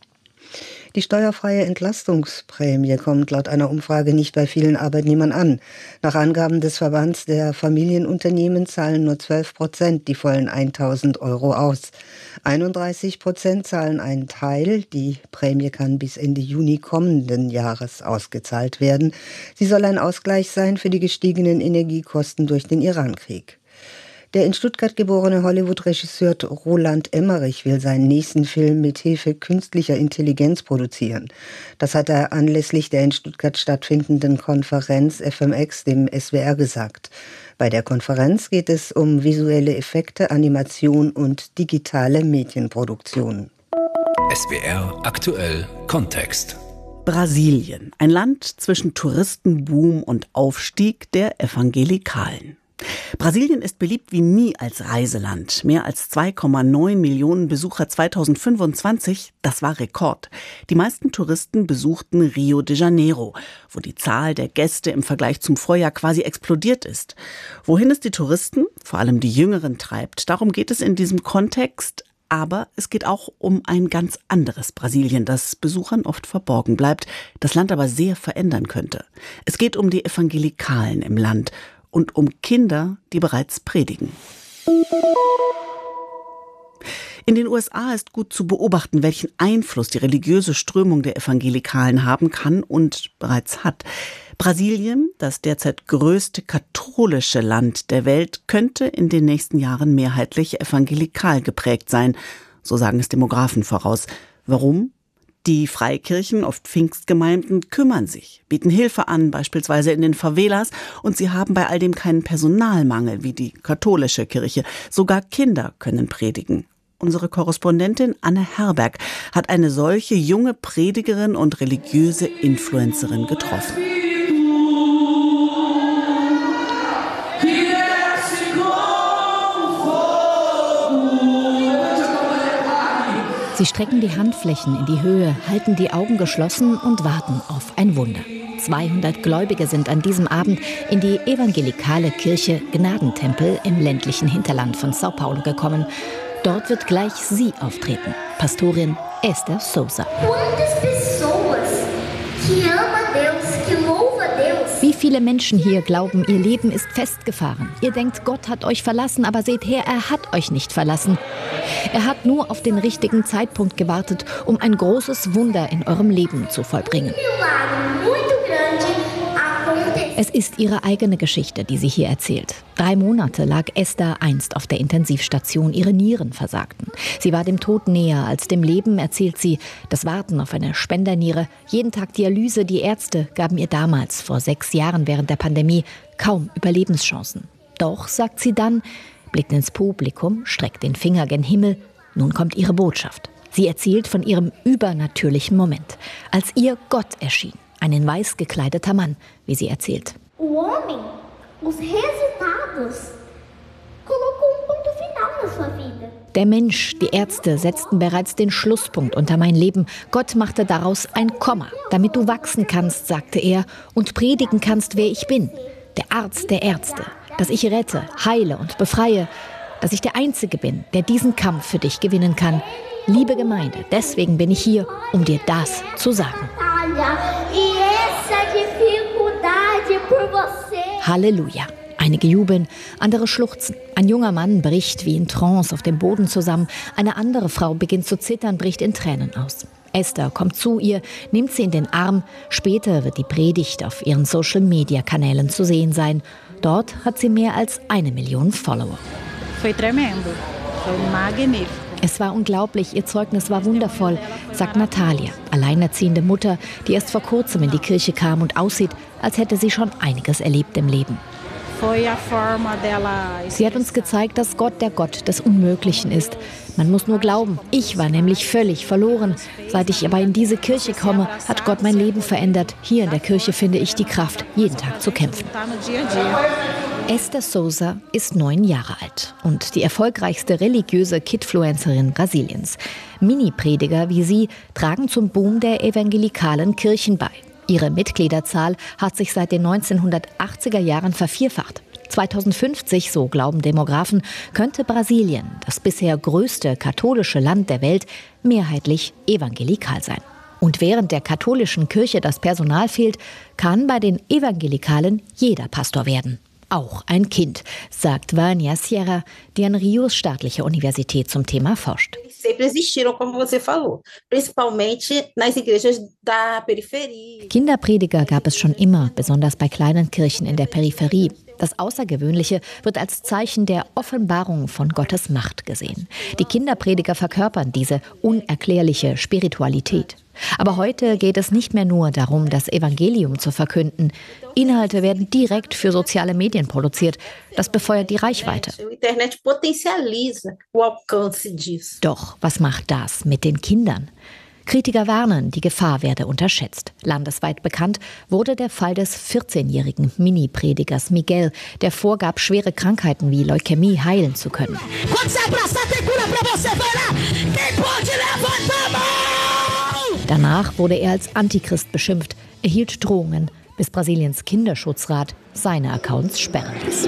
Die steuerfreie Entlastungsprämie kommt laut einer Umfrage nicht bei vielen Arbeitnehmern an. Nach Angaben des Verbands der Familienunternehmen zahlen nur zwölf Prozent die vollen tausend Euro aus. einunddreißig Prozent zahlen einen Teil. Die Prämie kann bis Ende Juni kommenden Jahres ausgezahlt werden. Sie soll ein Ausgleich sein für die gestiegenen Energiekosten durch den Irankrieg. Der in Stuttgart geborene Hollywood-Regisseur Roland Emmerich will seinen nächsten Film mit Hilfe künstlicher Intelligenz produzieren. Das hat er anlässlich der in Stuttgart stattfindenden Konferenz F M X dem S W R gesagt. Bei der Konferenz geht es um visuelle Effekte, Animation und digitale Medienproduktion. S W R aktuell Kontext. Brasilien, ein Land zwischen Touristenboom und Aufstieg der Evangelikalen. Brasilien ist beliebt wie nie als Reiseland. Mehr als zwei Komma neun Millionen Besucher zweitausendfünfundzwanzig, das war Rekord. Die meisten Touristen besuchten Rio de Janeiro, wo die Zahl der Gäste im Vergleich zum Vorjahr quasi explodiert ist. Wohin es die Touristen, vor allem die Jüngeren, treibt, darum geht es in diesem Kontext. Aber es geht auch um ein ganz anderes Brasilien, das Besuchern oft verborgen bleibt, das Land aber sehr verändern könnte. Es geht um die Evangelikalen im Land und um Kinder, die bereits predigen. In den U S A ist gut zu beobachten, welchen Einfluss die religiöse Strömung der Evangelikalen haben kann und bereits hat. Brasilien, das derzeit größte katholische Land der Welt, könnte in den nächsten Jahren mehrheitlich evangelikal geprägt sein, so sagen es Demografen voraus. Warum? Die Freikirchen, oft Pfingstgemeinden, kümmern sich, bieten Hilfe an, beispielsweise in den Favelas, und sie haben bei all dem keinen Personalmangel wie die katholische Kirche. Sogar Kinder können predigen. Unsere Korrespondentin Anne Herberg hat eine solche junge Predigerin und religiöse Influencerin getroffen. Sie strecken die Handflächen in die Höhe, halten die Augen geschlossen und warten auf ein Wunder. zweihundert Gläubige sind an diesem Abend in die evangelikale Kirche Gnadentempel im ländlichen Hinterland von São Paulo gekommen. Dort wird gleich sie auftreten, Pastorin Esther Souza. Wie viele Menschen hier glauben, ihr Leben ist festgefahren. Ihr denkt, Gott hat euch verlassen, aber seht her, er hat euch nicht verlassen. Er hat nur auf den richtigen Zeitpunkt gewartet, um ein großes Wunder in eurem Leben zu vollbringen. Es ist ihre eigene Geschichte, die sie hier erzählt. Drei Monate lag Esther einst auf der Intensivstation, ihre Nieren versagten. Sie war dem Tod näher als dem Leben, erzählt sie. Das Warten auf eine Spenderniere, jeden Tag Dialyse, die Ärzte gaben ihr damals, vor sechs Jahren während der Pandemie, kaum Überlebenschancen. Doch, sagt sie dann, blickt ins Publikum, streckt den Finger gen Himmel, nun kommt ihre Botschaft. Sie erzählt von ihrem übernatürlichen Moment, als ihr Gott erschien. Ein in weiß gekleideter Mann, wie sie erzählt. Der Mensch, die Ärzte setzten bereits den Schlusspunkt unter mein Leben. Gott machte daraus ein Komma, damit du wachsen kannst, sagte er, und predigen kannst, wer ich bin. Der Arzt der Ärzte, dass ich rette, heile und befreie, dass ich der Einzige bin, der diesen Kampf für dich gewinnen kann. Liebe Gemeinde, deswegen bin ich hier, um dir das zu sagen. Halleluja. Einige jubeln, andere schluchzen. Ein junger Mann bricht wie in Trance auf dem Boden zusammen. Eine andere Frau beginnt zu zittern, bricht in Tränen aus. Esther kommt zu ihr, nimmt sie in den Arm. Später wird die Predigt auf ihren Social-Media-Kanälen zu sehen sein. Dort hat sie mehr als eine Million Follower. Foi tremendo, foi magnífico. Es war unglaublich, ihr Zeugnis war wundervoll, sagt Natalia, alleinerziehende Mutter, die erst vor kurzem in die Kirche kam und aussieht, als hätte sie schon einiges erlebt im Leben. Sie hat uns gezeigt, dass Gott der Gott des Unmöglichen ist. Man muss nur glauben. Ich war nämlich völlig verloren. Seit ich aber in diese Kirche komme, hat Gott mein Leben verändert. Hier in der Kirche finde ich die Kraft, jeden Tag zu kämpfen. Esther Sousa ist neun Jahre alt und die erfolgreichste religiöse Kidfluencerin Brasiliens. Mini-Prediger wie sie tragen zum Boom der evangelikalen Kirchen bei. Ihre Mitgliederzahl hat sich seit den neunzehnhundertachtziger Jahren vervierfacht. zweitausendfünfzig, so glauben Demografen, könnte Brasilien, das bisher größte katholische Land der Welt, mehrheitlich evangelikal sein. Und während der katholischen Kirche das Personal fehlt, kann bei den Evangelikalen jeder Pastor werden. Auch ein Kind, sagt Vânia Sierra, die an Rios staatliche Universität zum Thema forscht. Kinderprediger gab es schon immer, besonders bei kleinen Kirchen in der Peripherie. Das Außergewöhnliche wird als Zeichen der Offenbarung von Gottes Macht gesehen. Die Kinderprediger verkörpern diese unerklärliche Spiritualität. Aber heute geht es nicht mehr nur darum, das Evangelium zu verkünden. Inhalte werden direkt für soziale Medien produziert. Das befeuert die Reichweite. Doch was macht das mit den Kindern? Kritiker warnen, die Gefahr werde unterschätzt. Landesweit bekannt wurde der Fall des vierzehnjährigen Mini-Predigers Miguel, der vorgab, schwere Krankheiten wie Leukämie heilen zu können. Danach wurde er als Antichrist beschimpft, erhielt Drohungen, bis Brasiliens Kinderschutzrat seine Accounts sperren ließ.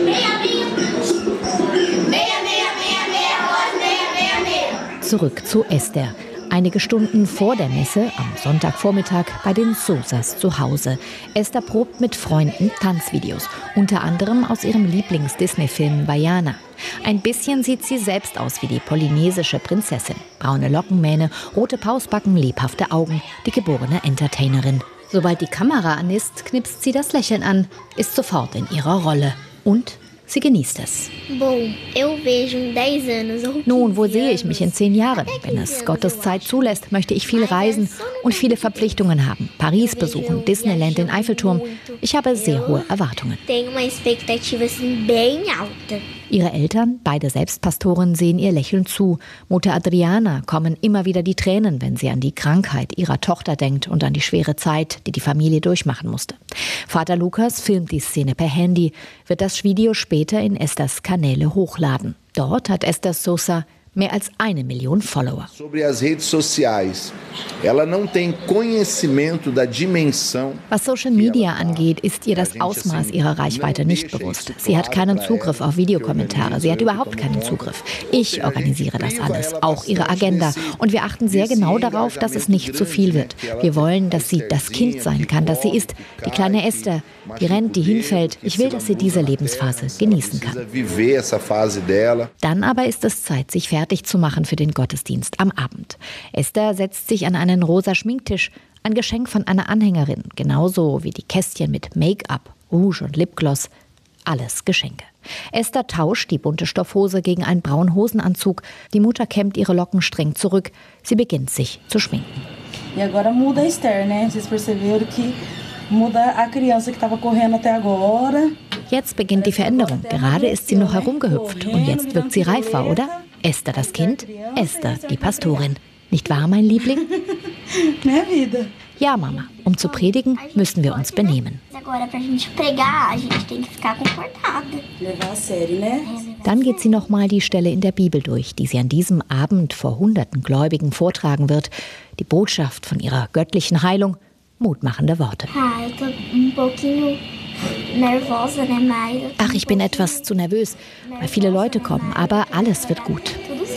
Zurück zu Esther. Einige Stunden vor der Messe, am Sonntagvormittag, bei den Sousas zu Hause. Esther probt mit Freunden Tanzvideos, unter anderem aus ihrem Lieblings-Disney-Film Baiana. Ein bisschen sieht sie selbst aus wie die polynesische Prinzessin. Braune Lockenmähne, rote Pausbacken, lebhafte Augen, die geborene Entertainerin. Sobald die Kamera an ist, knipst sie das Lächeln an, ist sofort in ihrer Rolle. Und sie genießt es. Nun, wo sehe ich mich in zehn Jahren? Wenn es Gottes Zeit zulässt, möchte ich viel reisen und viele Verpflichtungen haben. Paris besuchen, Disneyland, den Eiffelturm. Ich habe sehr hohe Erwartungen. Ihre Eltern, beide Selbstpastoren, sehen ihr lächelnd zu. Mutter Adriana kommen immer wieder die Tränen, wenn sie an die Krankheit ihrer Tochter denkt und an die schwere Zeit, die die Familie durchmachen musste. Vater Lukas filmt die Szene per Handy, wird das Video später in Esthers Kanäle hochladen. Dort hat Esther Sousa mehr als eine Million Follower. Was Social Media angeht, ist ihr das Ausmaß ihrer Reichweite nicht bewusst. Sie hat keinen Zugriff auf Videokommentare, sie hat überhaupt keinen Zugriff. Ich organisiere das alles, auch ihre Agenda. Und wir achten sehr genau darauf, dass es nicht zu viel wird. Wir wollen, dass sie das Kind sein kann, das sie ist. Die kleine Esther, die rennt, die hinfällt. Ich will, dass sie diese Lebensphase genießen kann. Dann aber ist es Zeit, sich fertig zu machen für den Gottesdienst am Abend. Esther setzt sich an einen rosa Schminktisch, ein Geschenk von einer Anhängerin, genauso wie die Kästchen mit Make-up, Rouge und Lipgloss. Alles Geschenke. Esther tauscht die bunte Stoffhose gegen einen braunen Hosenanzug. Die Mutter kämmt ihre Locken streng zurück. Sie beginnt sich zu schminken. E agora muda a Esther, né? Vocês perceberam que muda a criança que estava correndo até agora. Jetzt beginnt die Veränderung. Gerade ist sie noch herumgehüpft und jetzt wirkt sie reifer, oder? Esther das Kind, Esther die Pastorin. Nicht wahr, mein Liebling? Ja, Mama. Um zu predigen, müssen wir uns benehmen. Dann geht sie nochmal die Stelle in der Bibel durch, die sie an diesem Abend vor hunderten Gläubigen vortragen wird. Die Botschaft von ihrer göttlichen Heilung, mutmachende Worte. Ach, ich bin etwas zu nervös, weil viele Leute kommen, aber alles wird gut.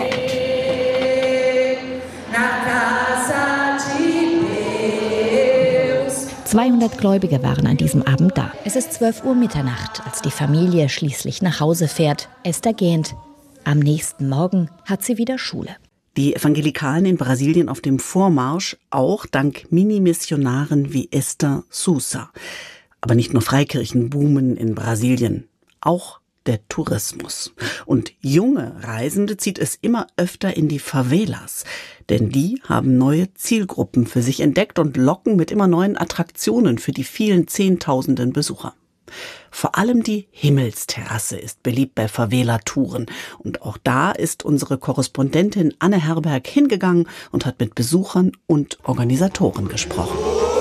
zweihundert Gläubige waren an diesem Abend da. Es ist zwölf Uhr Mitternacht, als die Familie schließlich nach Hause fährt. Esther gähnt. Am nächsten Morgen hat sie wieder Schule. Die Evangelikalen in Brasilien auf dem Vormarsch, auch dank Mini-Missionaren wie Esther Sousa. Aber nicht nur Freikirchen boomen in Brasilien, auch der Tourismus. Und junge Reisende zieht es immer öfter in die Favelas. Denn die haben neue Zielgruppen für sich entdeckt und locken mit immer neuen Attraktionen für die vielen Zehntausenden Besucher. Vor allem die Himmelsterrasse ist beliebt bei Favela-Touren. Und auch da ist unsere Korrespondentin Anne Herberg hingegangen und hat mit Besuchern und Organisatoren gesprochen.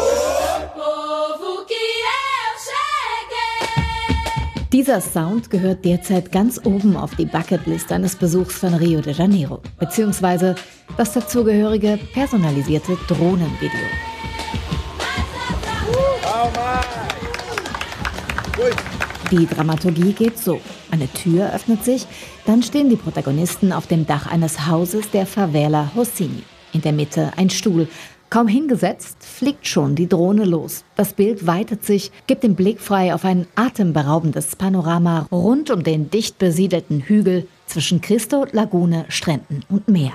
Dieser Sound gehört derzeit ganz oben auf die Bucketlist eines Besuchs von Rio de Janeiro, beziehungsweise das dazugehörige personalisierte Drohnenvideo. Die Dramaturgie geht so. Eine Tür öffnet sich, dann stehen die Protagonisten auf dem Dach eines Hauses der Favela Rocinha. In der Mitte ein Stuhl. Kaum hingesetzt, fliegt schon die Drohne los. Das Bild weitet sich, gibt den Blick frei auf ein atemberaubendes Panorama rund um den dicht besiedelten Hügel zwischen Cristo, Lagune, Stränden und Meer.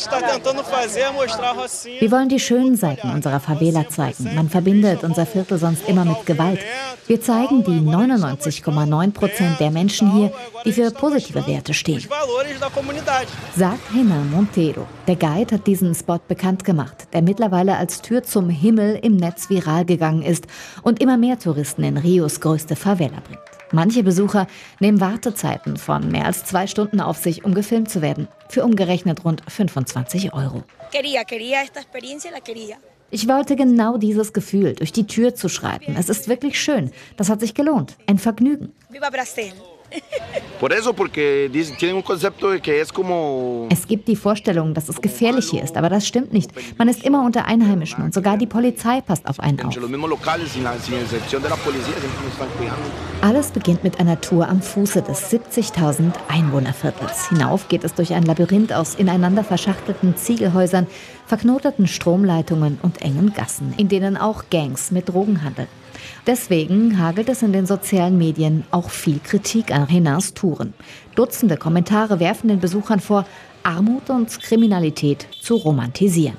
Wir wollen die schönen Seiten unserer Favela zeigen. Man verbindet unser Viertel sonst immer mit Gewalt. Wir zeigen die neunundneunzig Komma neun Prozent der Menschen hier, die für positive Werte stehen, sagt Renan Monteiro. Der Guide hat diesen Spot bekannt gemacht, der mittlerweile als Tür zum Himmel im Netz viral gegangen ist und immer mehr Touristen in Rios größte Favela bringt. Manche Besucher nehmen Wartezeiten von mehr als zwei Stunden auf sich, um gefilmt zu werden. Für umgerechnet rund fünfundzwanzig Euro. Ich wollte genau dieses Gefühl durch die Tür zu schreiben. Es ist wirklich schön. Das hat sich gelohnt. Ein Vergnügen. Es gibt die Vorstellung, dass es gefährlich hier ist, aber das stimmt nicht. Man ist immer unter Einheimischen und sogar die Polizei passt auf einen auf. Alles beginnt mit einer Tour am Fuße des siebzigtausend Einwohnerviertels. Hinauf geht es durch ein Labyrinth aus ineinander verschachtelten Ziegelhäusern, verknoteten Stromleitungen und engen Gassen, in denen auch Gangs mit Drogen handeln. Deswegen hagelt es in den sozialen Medien auch viel Kritik an Renans Touren. Dutzende Kommentare werfen den Besuchern vor, Armut und Kriminalität zu romantisieren.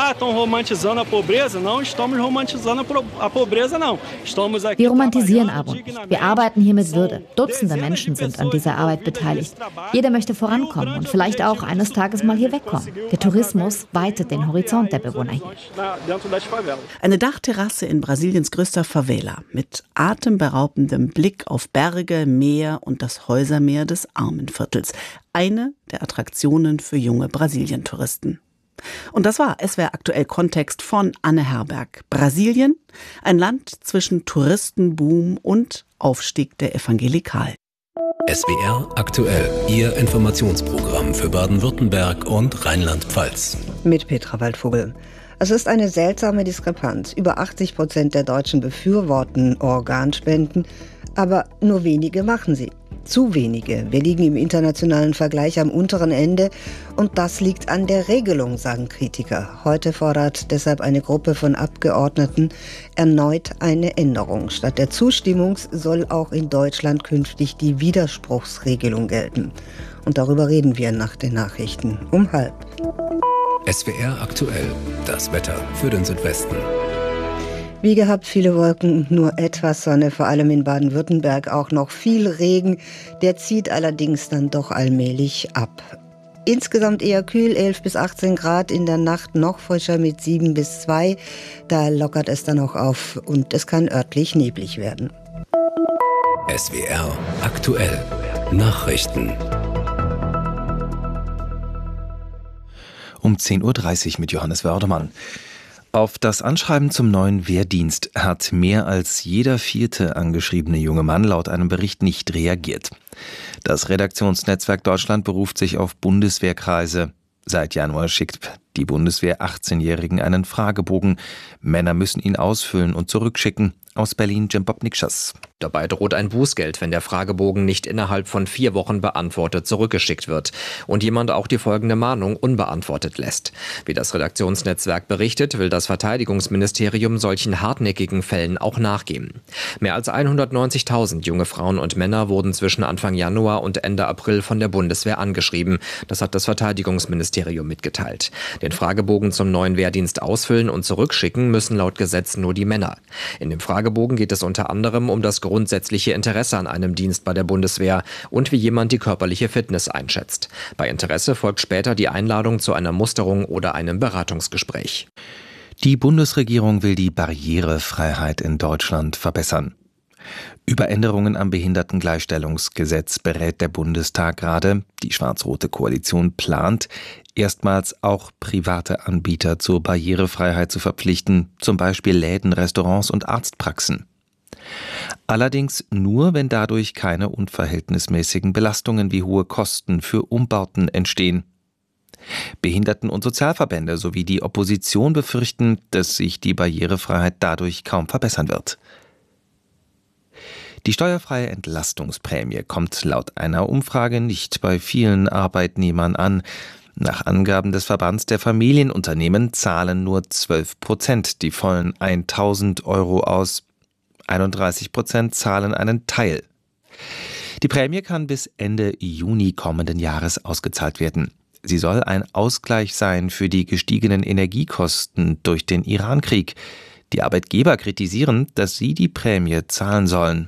Wir romantisieren Armut nicht. Wir arbeiten hier mit Würde. Dutzende Menschen sind an dieser Arbeit beteiligt. Jeder möchte vorankommen und vielleicht auch eines Tages mal hier wegkommen. Der Tourismus weitet den Horizont der Bewohner hier. Eine Dachterrasse in Brasiliens größter Favela mit atemberaubendem Blick auf Berge, Meer und das Häusermeer des Armenviertels. Eine der Attraktionen für junge Brasilien-Touristen. Und das war S W R aktuell Kontext von Anne Herberg. Brasilien, ein Land zwischen Touristenboom und Aufstieg der Evangelikalen. S W R aktuell, Ihr Informationsprogramm für Baden-Württemberg und Rheinland-Pfalz. Mit Petra Waldvogel. Es ist eine seltsame Diskrepanz. Über achtzig Prozent der Deutschen befürworten Organspenden, aber nur wenige machen sie. Zu wenige. Wir liegen im internationalen Vergleich am unteren Ende und das liegt an der Regelung, sagen Kritiker. Heute fordert deshalb eine Gruppe von Abgeordneten erneut eine Änderung. Statt der Zustimmung soll auch in Deutschland künftig die Widerspruchsregelung gelten. Und darüber reden wir nach den Nachrichten um halb. S W R aktuell, das Wetter für den Südwesten. Wie gehabt, viele Wolken, nur etwas Sonne, vor allem in Baden-Württemberg auch noch viel Regen. Der zieht allerdings dann doch allmählich ab. Insgesamt eher kühl, elf bis achtzehn Grad, in der Nacht noch frischer mit sieben bis zwei. Da lockert es dann auch auf und es kann örtlich neblig werden. S W R aktuell, Nachrichten. Um zehn Uhr dreißig mit Johannes Wördermann. Auf das Anschreiben zum neuen Wehrdienst hat mehr als jeder vierte angeschriebene junge Mann laut einem Bericht nicht reagiert. Das Redaktionsnetzwerk Deutschland beruft sich auf Bundeswehrkreise. Seit Januar schickt die Bundeswehr achtzehnjährigen einen Fragebogen. Männer müssen ihn ausfüllen und zurückschicken. Aus Berlin Jim Bob Nikschas. Dabei droht ein Bußgeld, wenn der Fragebogen nicht innerhalb von vier Wochen beantwortet zurückgeschickt wird und jemand auch die folgende Mahnung unbeantwortet lässt. Wie das Redaktionsnetzwerk berichtet, will das Verteidigungsministerium solchen hartnäckigen Fällen auch nachgehen. Mehr als hundertneunzigtausend junge Frauen und Männer wurden zwischen Anfang Januar und Ende April von der Bundeswehr angeschrieben. Das hat das Verteidigungsministerium mitgeteilt. Den Fragebogen zum neuen Wehrdienst ausfüllen und zurückschicken müssen laut Gesetz nur die Männer. In dem Fragebogen geht es unter anderem um das grundsätzliche Interesse an einem Dienst bei der Bundeswehr und wie jemand die körperliche Fitness einschätzt. Bei Interesse folgt später die Einladung zu einer Musterung oder einem Beratungsgespräch. Die Bundesregierung will die Barrierefreiheit in Deutschland verbessern. Über Änderungen am Behindertengleichstellungsgesetz berät der Bundestag gerade. Die schwarz-rote Koalition plant, erstmals auch private Anbieter zur Barrierefreiheit zu verpflichten, zum Beispiel Läden, Restaurants und Arztpraxen. Allerdings nur, wenn dadurch keine unverhältnismäßigen Belastungen wie hohe Kosten für Umbauten entstehen. Behinderten- und Sozialverbände sowie die Opposition befürchten, dass sich die Barrierefreiheit dadurch kaum verbessern wird. Die steuerfreie Entlastungsprämie kommt laut einer Umfrage nicht bei vielen Arbeitnehmern an. Nach Angaben des Verbands der Familienunternehmen zahlen nur zwölf Prozent die vollen tausend Euro aus. einunddreißig Prozent zahlen einen Teil. Die Prämie kann bis Ende Juni kommenden Jahres ausgezahlt werden. Sie soll ein Ausgleich sein für die gestiegenen Energiekosten durch den Irankrieg. Die Arbeitgeber kritisieren, dass sie die Prämie zahlen sollen.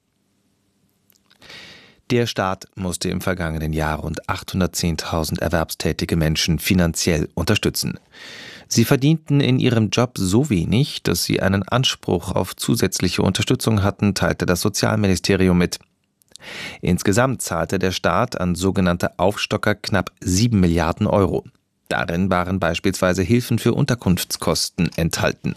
Der Staat musste im vergangenen Jahr rund achthundertzehntausend erwerbstätige Menschen finanziell unterstützen. Sie verdienten in ihrem Job so wenig, dass sie einen Anspruch auf zusätzliche Unterstützung hatten, teilte das Sozialministerium mit. Insgesamt zahlte der Staat an sogenannte Aufstocker knapp sieben Milliarden Euro. Darin waren beispielsweise Hilfen für Unterkunftskosten enthalten.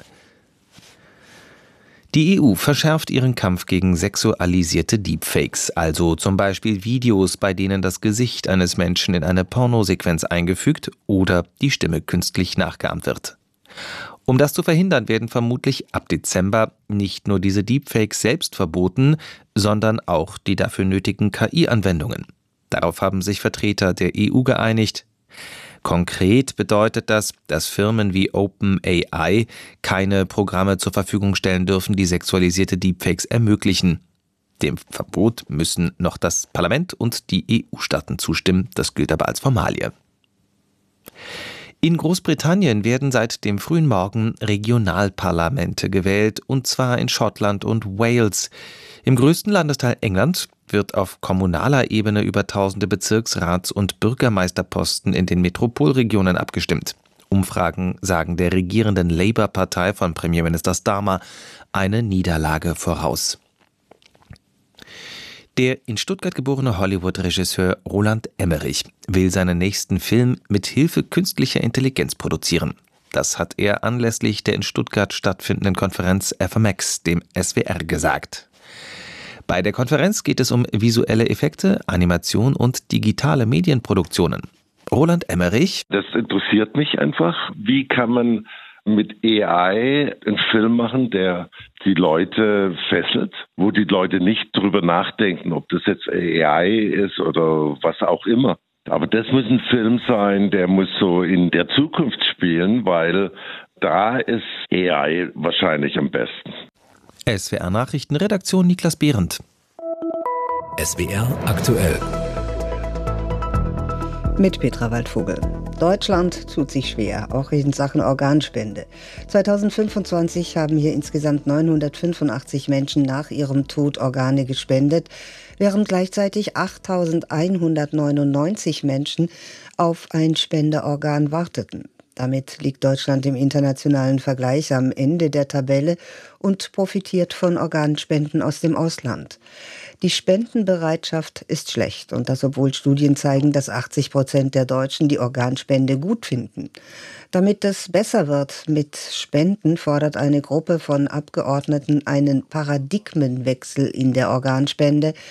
Die E U verschärft ihren Kampf gegen sexualisierte Deepfakes, also zum Beispiel Videos, bei denen das Gesicht eines Menschen in eine Pornosequenz eingefügt oder die Stimme künstlich nachgeahmt wird. Um das zu verhindern, werden vermutlich ab Dezember nicht nur diese Deepfakes selbst verboten, sondern auch die dafür nötigen K I-Anwendungen. Darauf haben sich Vertreter der E U geeinigt. Konkret bedeutet das, dass Firmen wie OpenAI keine Programme zur Verfügung stellen dürfen, die sexualisierte Deepfakes ermöglichen. Dem Verbot müssen noch das Parlament und die E U-Staaten zustimmen, das gilt aber als Formalie. In Großbritannien werden seit dem frühen Morgen Regionalparlamente gewählt, und zwar in Schottland und Wales. Im größten Landesteil England wird auf kommunaler Ebene über tausende Bezirksrats- und Bürgermeisterposten in den Metropolregionen abgestimmt. Umfragen sagen der regierenden Labour-Partei von Premierminister Starmer eine Niederlage voraus. Der in Stuttgart geborene Hollywood-Regisseur Roland Emmerich will seinen nächsten Film mit Hilfe künstlicher Intelligenz produzieren. Das hat er anlässlich der in Stuttgart stattfindenden Konferenz F M X, dem S W R, gesagt. Bei der Konferenz geht es um visuelle Effekte, Animation und digitale Medienproduktionen. Roland Emmerich: Das interessiert mich einfach. Wie kann man mit A I einen Film machen, der die Leute fesselt, wo die Leute nicht drüber nachdenken, ob das jetzt A I ist oder was auch immer. Aber das muss ein Film sein, der muss so in der Zukunft spielen, weil da ist A I wahrscheinlich am besten. S W R Nachrichtenredaktion Niklas Behrendt. S W R aktuell. Mit Petra Waldvogel. Deutschland tut sich schwer, auch in Sachen Organspende. zweitausendfünfundzwanzig haben hier insgesamt neunhundertfünfundachtzig Menschen nach ihrem Tod Organe gespendet, während gleichzeitig achttausendeinhundertneunundneunzig Menschen auf ein Spenderorgan warteten. Damit liegt Deutschland im internationalen Vergleich am Ende der Tabelle und profitiert von Organspenden aus dem Ausland. Die Spendenbereitschaft ist schlecht, und das obwohl Studien zeigen, dass achtzig Prozent der Deutschen die Organspende gut finden. Damit es besser wird mit Spenden, fordert eine Gruppe von Abgeordneten einen Paradigmenwechsel in der Organspende.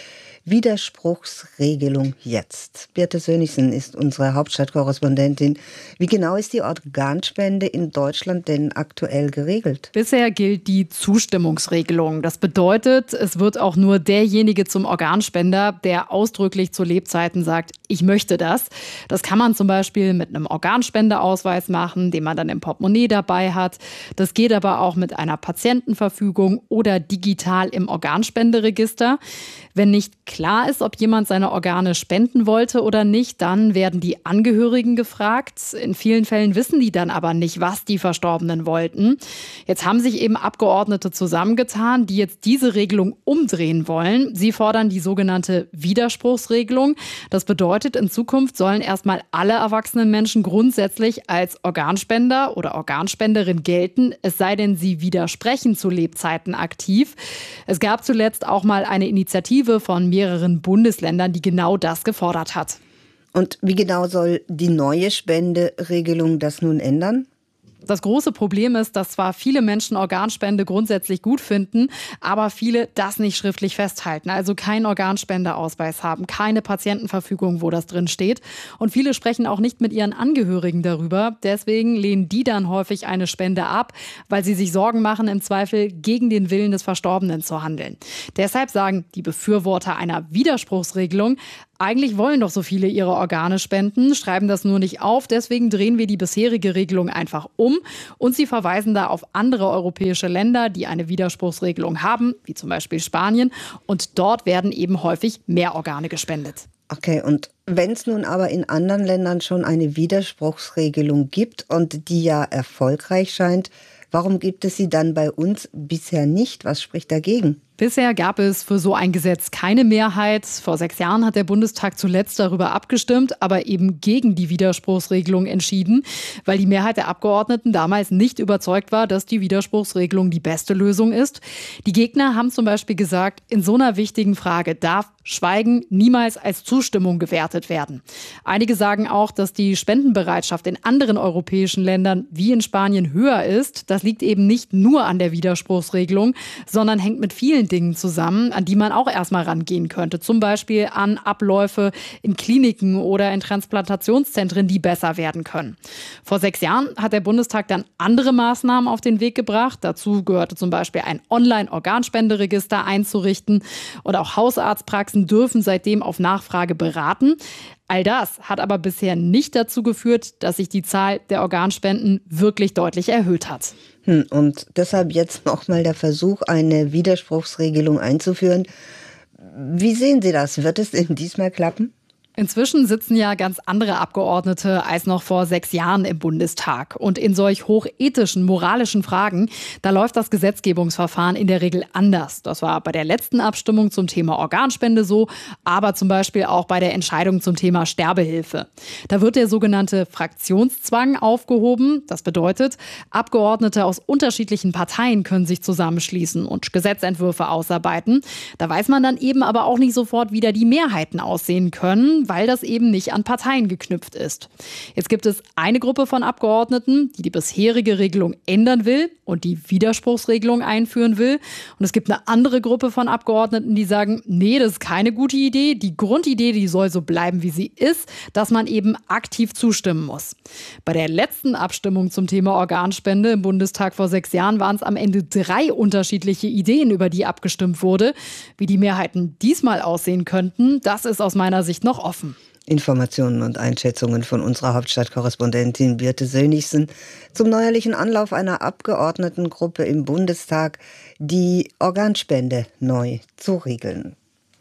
Widerspruchsregelung jetzt. Birte Sönnigsen ist unsere Hauptstadtkorrespondentin. Wie genau ist die Organspende in Deutschland denn aktuell geregelt? Bisher gilt die Zustimmungsregelung. Das bedeutet, es wird auch nur derjenige zum Organspender, der ausdrücklich zu Lebzeiten sagt, ich möchte das. Das kann man zum Beispiel mit einem Organspendeausweis machen, den man dann im Portemonnaie dabei hat. Das geht aber auch mit einer Patientenverfügung oder digital im Organspenderegister. Wenn nicht klar ist, ob jemand seine Organe spenden wollte oder nicht, dann werden die Angehörigen gefragt. In vielen Fällen wissen die dann aber nicht, was die Verstorbenen wollten. Jetzt haben sich eben Abgeordnete zusammengetan, die jetzt diese Regelung umdrehen wollen. Sie fordern die sogenannte Widerspruchsregelung. Das bedeutet, in Zukunft sollen erstmal alle erwachsenen Menschen grundsätzlich als Organspender oder Organspenderin gelten, es sei denn, sie widersprechen zu Lebzeiten aktiv. Es gab zuletzt auch mal eine Initiative von mehreren Bundesländern, die genau das gefordert hat. Und wie genau soll die neue Spenderegelung das nun ändern? Das große Problem ist, dass zwar viele Menschen Organspende grundsätzlich gut finden, aber viele das nicht schriftlich festhalten. Also keinen Organspendeausweis haben, keine Patientenverfügung, wo das drin steht. Und viele sprechen auch nicht mit ihren Angehörigen darüber. Deswegen lehnen die dann häufig eine Spende ab, weil sie sich Sorgen machen, im Zweifel gegen den Willen des Verstorbenen zu handeln. Deshalb sagen die Befürworter einer Widerspruchsregelung, eigentlich wollen doch so viele ihre Organe spenden, schreiben das nur nicht auf. Deswegen drehen wir die bisherige Regelung einfach um. Und sie verweisen da auf andere europäische Länder, die eine Widerspruchsregelung haben, wie zum Beispiel Spanien. Und dort werden eben häufig mehr Organe gespendet. Okay, und wenn es nun aber in anderen Ländern schon eine Widerspruchsregelung gibt und die ja erfolgreich scheint, warum gibt es sie dann bei uns bisher nicht? Was spricht dagegen? Bisher gab es für so ein Gesetz keine Mehrheit. Vor sechs Jahren hat der Bundestag zuletzt darüber abgestimmt, aber eben gegen die Widerspruchsregelung entschieden, weil die Mehrheit der Abgeordneten damals nicht überzeugt war, dass die Widerspruchsregelung die beste Lösung ist. Die Gegner haben zum Beispiel gesagt, in so einer wichtigen Frage darf Schweigen niemals als Zustimmung gewertet werden. Einige sagen auch, dass die Spendenbereitschaft in anderen europäischen Ländern wie in Spanien höher ist. Das liegt eben nicht nur an der Widerspruchsregelung, sondern hängt mit vielen Dingen zusammen, an die man auch erstmal rangehen könnte. Zum Beispiel an Abläufe in Kliniken oder in Transplantationszentren, die besser werden können. Vor sechs Jahren hat der Bundestag dann andere Maßnahmen auf den Weg gebracht. Dazu gehörte zum Beispiel ein Online-Organspenderegister einzurichten. Und auch Hausarztpraxen dürfen seitdem auf Nachfrage beraten. All das hat aber bisher nicht dazu geführt, dass sich die Zahl der Organspenden wirklich deutlich erhöht hat. Hm, und deshalb jetzt nochmal der Versuch, eine Widerspruchsregelung einzuführen. Wie sehen Sie das? Wird es denn diesmal klappen? Inzwischen sitzen ja ganz andere Abgeordnete als noch vor sechs Jahren im Bundestag. Und in solch hochethischen, moralischen Fragen, da läuft das Gesetzgebungsverfahren in der Regel anders. Das war bei der letzten Abstimmung zum Thema Organspende so, aber zum Beispiel auch bei der Entscheidung zum Thema Sterbehilfe. Da wird der sogenannte Fraktionszwang aufgehoben. Das bedeutet, Abgeordnete aus unterschiedlichen Parteien können sich zusammenschließen und Gesetzentwürfe ausarbeiten. Da weiß man dann eben aber auch nicht sofort, wie da die Mehrheiten aussehen können, weil das eben nicht an Parteien geknüpft ist. Jetzt gibt es eine Gruppe von Abgeordneten, die die bisherige Regelung ändern will und die Widerspruchsregelung einführen will. Und es gibt eine andere Gruppe von Abgeordneten, die sagen, nee, das ist keine gute Idee. Die Grundidee, die soll so bleiben, wie sie ist, dass man eben aktiv zustimmen muss. Bei der letzten Abstimmung zum Thema Organspende im Bundestag vor sechs Jahren waren es am Ende drei unterschiedliche Ideen, über die abgestimmt wurde. Wie die Mehrheiten diesmal aussehen könnten, das ist aus meiner Sicht noch offen. Informationen und Einschätzungen von unserer Hauptstadtkorrespondentin Birte Sönnigsen zum neuerlichen Anlauf einer Abgeordnetengruppe im Bundestag, die Organspende neu zu regeln.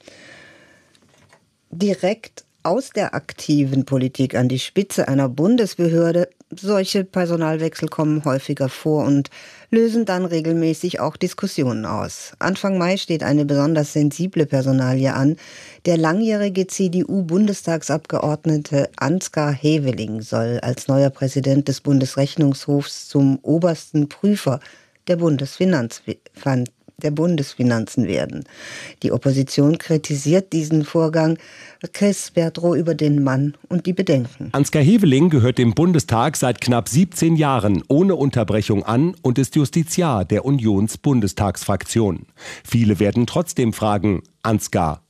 Direkt aus der aktiven Politik an die Spitze einer Bundesbehörde. Solche Personalwechsel kommen häufiger vor und lösen dann regelmäßig auch Diskussionen aus. Anfang Mai steht eine besonders sensible Personalie an. Der langjährige C D U-Bundestagsabgeordnete Ansgar Heveling soll als neuer Präsident des Bundesrechnungshofs zum obersten Prüfer der Bundesfinanz der Bundesfinanzen werden. Die Opposition kritisiert diesen Vorgang. Chris Bertrow über den Mann und die Bedenken. Ansgar Heveling gehört dem Bundestag seit knapp siebzehn Jahren ohne Unterbrechung an und ist Justiziar der Unions-Bundestagsfraktion. Viele werden trotzdem fragen, Ansgar,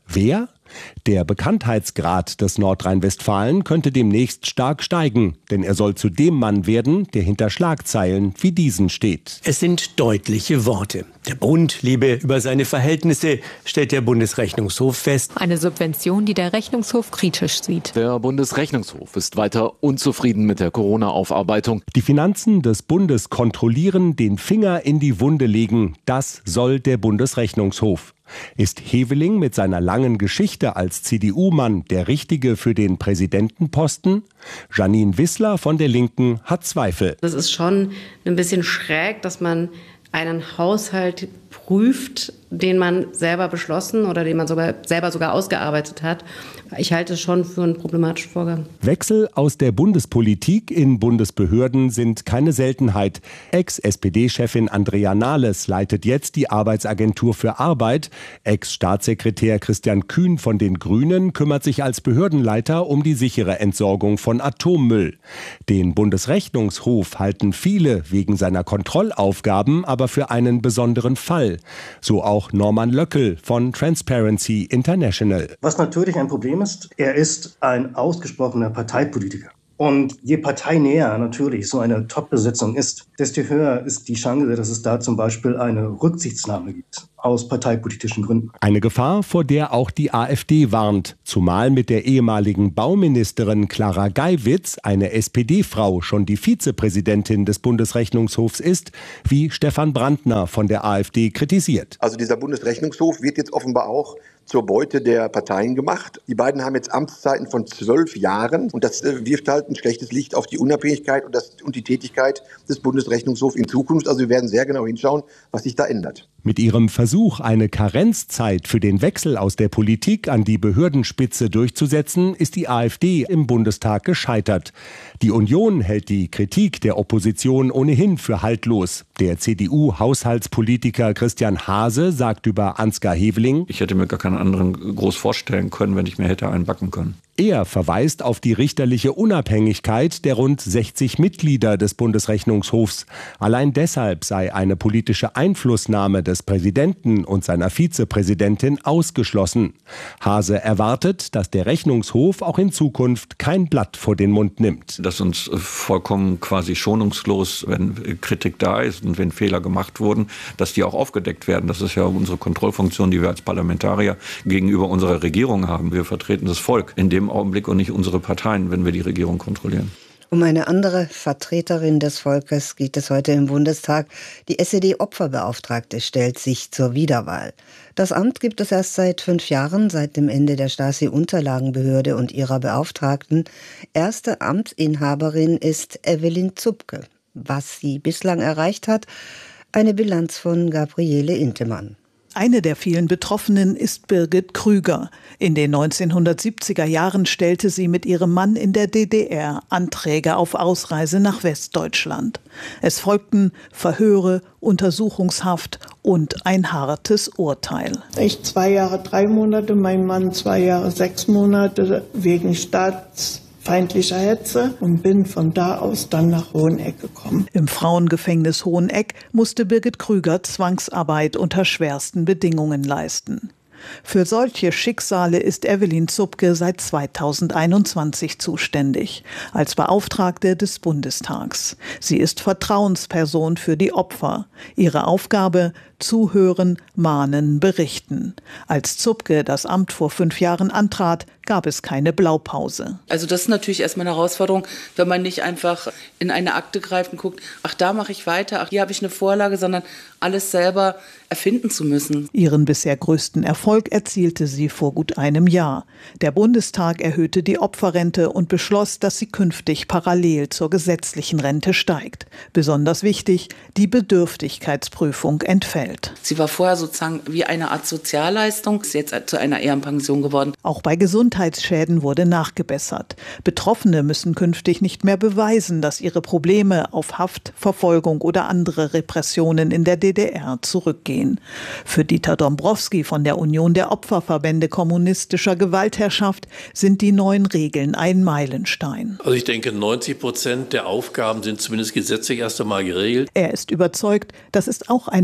Wer? Der Bekanntheitsgrad des Nordrhein-Westfalen könnte demnächst stark steigen, denn er soll zu dem Mann werden, der hinter Schlagzeilen wie diesen steht. Es sind deutliche Worte. Der Bund lebe über seine Verhältnisse, stellt der Bundesrechnungshof fest. Eine Subvention, die der Rechnungshof kritisch sieht. Der Bundesrechnungshof ist weiter unzufrieden mit der Corona-Aufarbeitung. Die Finanzen des Bundes kontrollieren, den Finger in die Wunde legen, das soll der Bundesrechnungshof. Ist Heveling mit seiner langen Geschichte als C D U-Mann der Richtige für den Präsidentenposten? Janine Wissler von der Linken hat Zweifel. Das ist schon ein bisschen schräg, dass man einen Haushalt prüft, den man selber beschlossen oder den man sogar selber sogar ausgearbeitet hat. Ich halte es schon für einen problematischen Vorgang. Wechsel aus der Bundespolitik in Bundesbehörden sind keine Seltenheit. Ex-S P D-Chefin Andrea Nahles leitet jetzt die Arbeitsagentur für Arbeit. Ex-Staatssekretär Christian Kühn von den Grünen kümmert sich als Behördenleiter um die sichere Entsorgung von Atommüll. Den Bundesrechnungshof halten viele wegen seiner Kontrollaufgaben aber für einen besonderen Fall. So auch Norman Löckel von Transparency International. Was natürlich ein Problem ist, er ist ein ausgesprochener Parteipolitiker. Und je parteinäher natürlich so eine Top-Besetzung ist, desto höher ist die Chance, dass es da zum Beispiel eine Rücksichtnahme gibt. Aus parteipolitischen Gründen. Eine Gefahr, vor der auch die AfD warnt. Zumal mit der ehemaligen Bauministerin Clara Geiwitz eine S P D-Frau schon die Vizepräsidentin des Bundesrechnungshofs ist, wie Stefan Brandner von der AfD kritisiert. Also dieser Bundesrechnungshof wird jetzt offenbar auch zur Beute der Parteien gemacht. Die beiden haben jetzt Amtszeiten von zwölf Jahren und das wirft halt ein schlechtes Licht auf die Unabhängigkeit und, das, und die Tätigkeit des Bundesrechnungshofs in Zukunft. Also wir werden sehr genau hinschauen, was sich da ändert. Mit ihrem Versuch, eine Karenzzeit für den Wechsel aus der Politik an die Behördenspitze durchzusetzen, ist die AfD im Bundestag gescheitert. Die Union hält die Kritik der Opposition ohnehin für haltlos. Der C D U-Haushaltspolitiker Christian Hase sagt über Ansgar Heveling: Ich hätte mir gar keinen anderen groß vorstellen können, wenn ich mir hätte einen backen können. Er verweist auf die richterliche Unabhängigkeit der rund sechzig Mitglieder des Bundesrechnungshofs. Allein deshalb sei eine politische Einflussnahme des Präsidenten und seiner Vizepräsidentin ausgeschlossen. Hase erwartet, dass der Rechnungshof auch in Zukunft kein Blatt vor den Mund nimmt. Dass uns vollkommen quasi schonungslos, wenn Kritik da ist und wenn Fehler gemacht wurden, dass die auch aufgedeckt werden. Das ist ja unsere Kontrollfunktion, die wir als Parlamentarier gegenüber unserer Regierung haben. Wir vertreten das Volk in dem Augenblick und nicht unsere Parteien, wenn wir die Regierung kontrollieren. Um eine andere Vertreterin des Volkes geht es heute im Bundestag. Die S E D-Opferbeauftragte stellt sich zur Wiederwahl. Das Amt gibt es erst seit fünf Jahren, seit dem Ende der Stasi-Unterlagenbehörde und ihrer Beauftragten. Erste Amtsinhaberin ist Evelyn Zupke. Was sie bislang erreicht hat, eine Bilanz von Gabriele Intemann. Eine der vielen Betroffenen ist Birgit Krüger. In den neunzehnhundertsiebziger Jahren stellte sie mit ihrem Mann in der D D R Anträge auf Ausreise nach Westdeutschland. Es folgten Verhöre, Untersuchungshaft und ein hartes Urteil. Ich zwei Jahre, drei Monate, mein Mann zwei Jahre, sechs Monate wegen Staats feindlicher Hetze und bin von da aus dann nach Hoheneck gekommen. Im Frauengefängnis Hoheneck musste Birgit Krüger Zwangsarbeit unter schwersten Bedingungen leisten. Für solche Schicksale ist Evelyn Zupke seit zweitausendeinundzwanzig zuständig, als Beauftragte des Bundestags. Sie ist Vertrauensperson für die Opfer. Ihre Aufgabe: zuhören, mahnen, berichten. Als Zupke das Amt vor fünf Jahren antrat, gab es keine Blaupause. Also das ist natürlich erstmal eine Herausforderung, wenn man nicht einfach in eine Akte greift und guckt, ach, da mache ich weiter, ach, hier habe ich eine Vorlage, sondern alles selber erfinden zu müssen. Ihren bisher größten Erfolg erzielte sie vor gut einem Jahr. Der Bundestag erhöhte die Opferrente und beschloss, dass sie künftig parallel zur gesetzlichen Rente steigt. Besonders wichtig, die Bedürftigkeitsprüfung entfällt. Sie war vorher sozusagen wie eine Art Sozialleistung, ist jetzt zu einer Ehrenpension geworden. Auch bei Gesundheitsschäden wurde nachgebessert. Betroffene müssen künftig nicht mehr beweisen, dass ihre Probleme auf Haft, Verfolgung oder andere Repressionen in der D D R zurückgehen. Für Dieter Dombrowski von der Union der Opferverbände kommunistischer Gewaltherrschaft sind die neuen Regeln ein Meilenstein. Also ich denke, neunzig Prozent der Aufgaben sind zumindest gesetzlich erst einmal geregelt. Er ist überzeugt, das ist auch ein Verdienst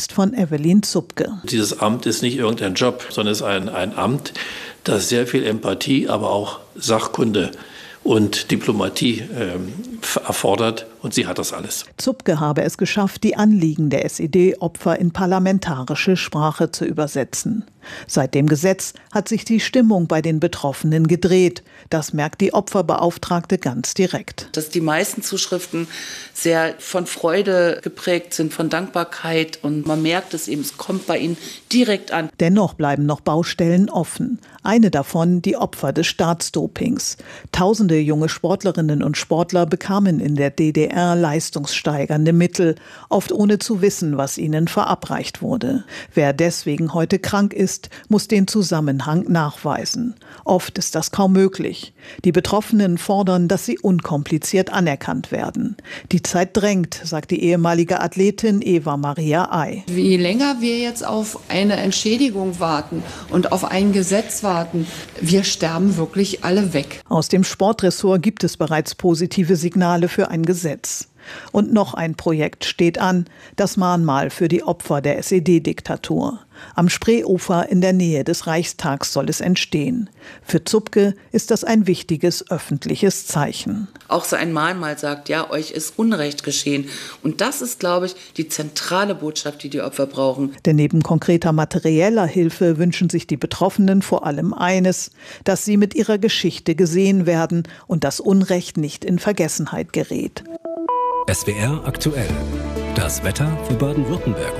Wehrdienst von Evelyn Zupke. Dieses Amt ist nicht irgendein Job, sondern es ist ein, ein Amt, das sehr viel Empathie, aber auch Sachkunde und Diplomatie äh, erfordert. Und sie hat das alles. Zupke habe es geschafft, die Anliegen der S E D-Opfer in parlamentarische Sprache zu übersetzen. Seit dem Gesetz hat sich die Stimmung bei den Betroffenen gedreht. Das merkt die Opferbeauftragte ganz direkt. Dass die meisten Zuschriften sehr von Freude geprägt sind, von Dankbarkeit. Und man merkt es eben, es kommt bei ihnen direkt an. Dennoch bleiben noch Baustellen offen. Eine davon die Opfer des Staatsdopings. Tausende junge Sportlerinnen und Sportler bekamen in der D D R leistungssteigernde Mittel, oft ohne zu wissen, was ihnen verabreicht wurde. Wer deswegen heute krank ist, muss den Zusammenhang nachweisen. Oft ist das kaum möglich. Die Betroffenen fordern, dass sie unkompliziert anerkannt werden. Die Zeit drängt, sagt die ehemalige Athletin Eva Maria Ay. Je länger wir jetzt auf eine Entschädigung warten und auf ein Gesetz warten, wir sterben wirklich alle weg. Aus dem Sportressort gibt es bereits positive Signale für ein Gesetz. Und noch ein Projekt steht an, das Mahnmal für die Opfer der S E D-Diktatur. Am Spreeufer in der Nähe des Reichstags soll es entstehen. Für Zupke ist das ein wichtiges öffentliches Zeichen. Auch so ein Mahnmal sagt, ja, euch ist Unrecht geschehen. Und das ist, glaube ich, die zentrale Botschaft, die die Opfer brauchen. Denn neben konkreter materieller Hilfe wünschen sich die Betroffenen vor allem eines, dass sie mit ihrer Geschichte gesehen werden und das Unrecht nicht in Vergessenheit gerät. S W R aktuell. Das Wetter für Baden-Württemberg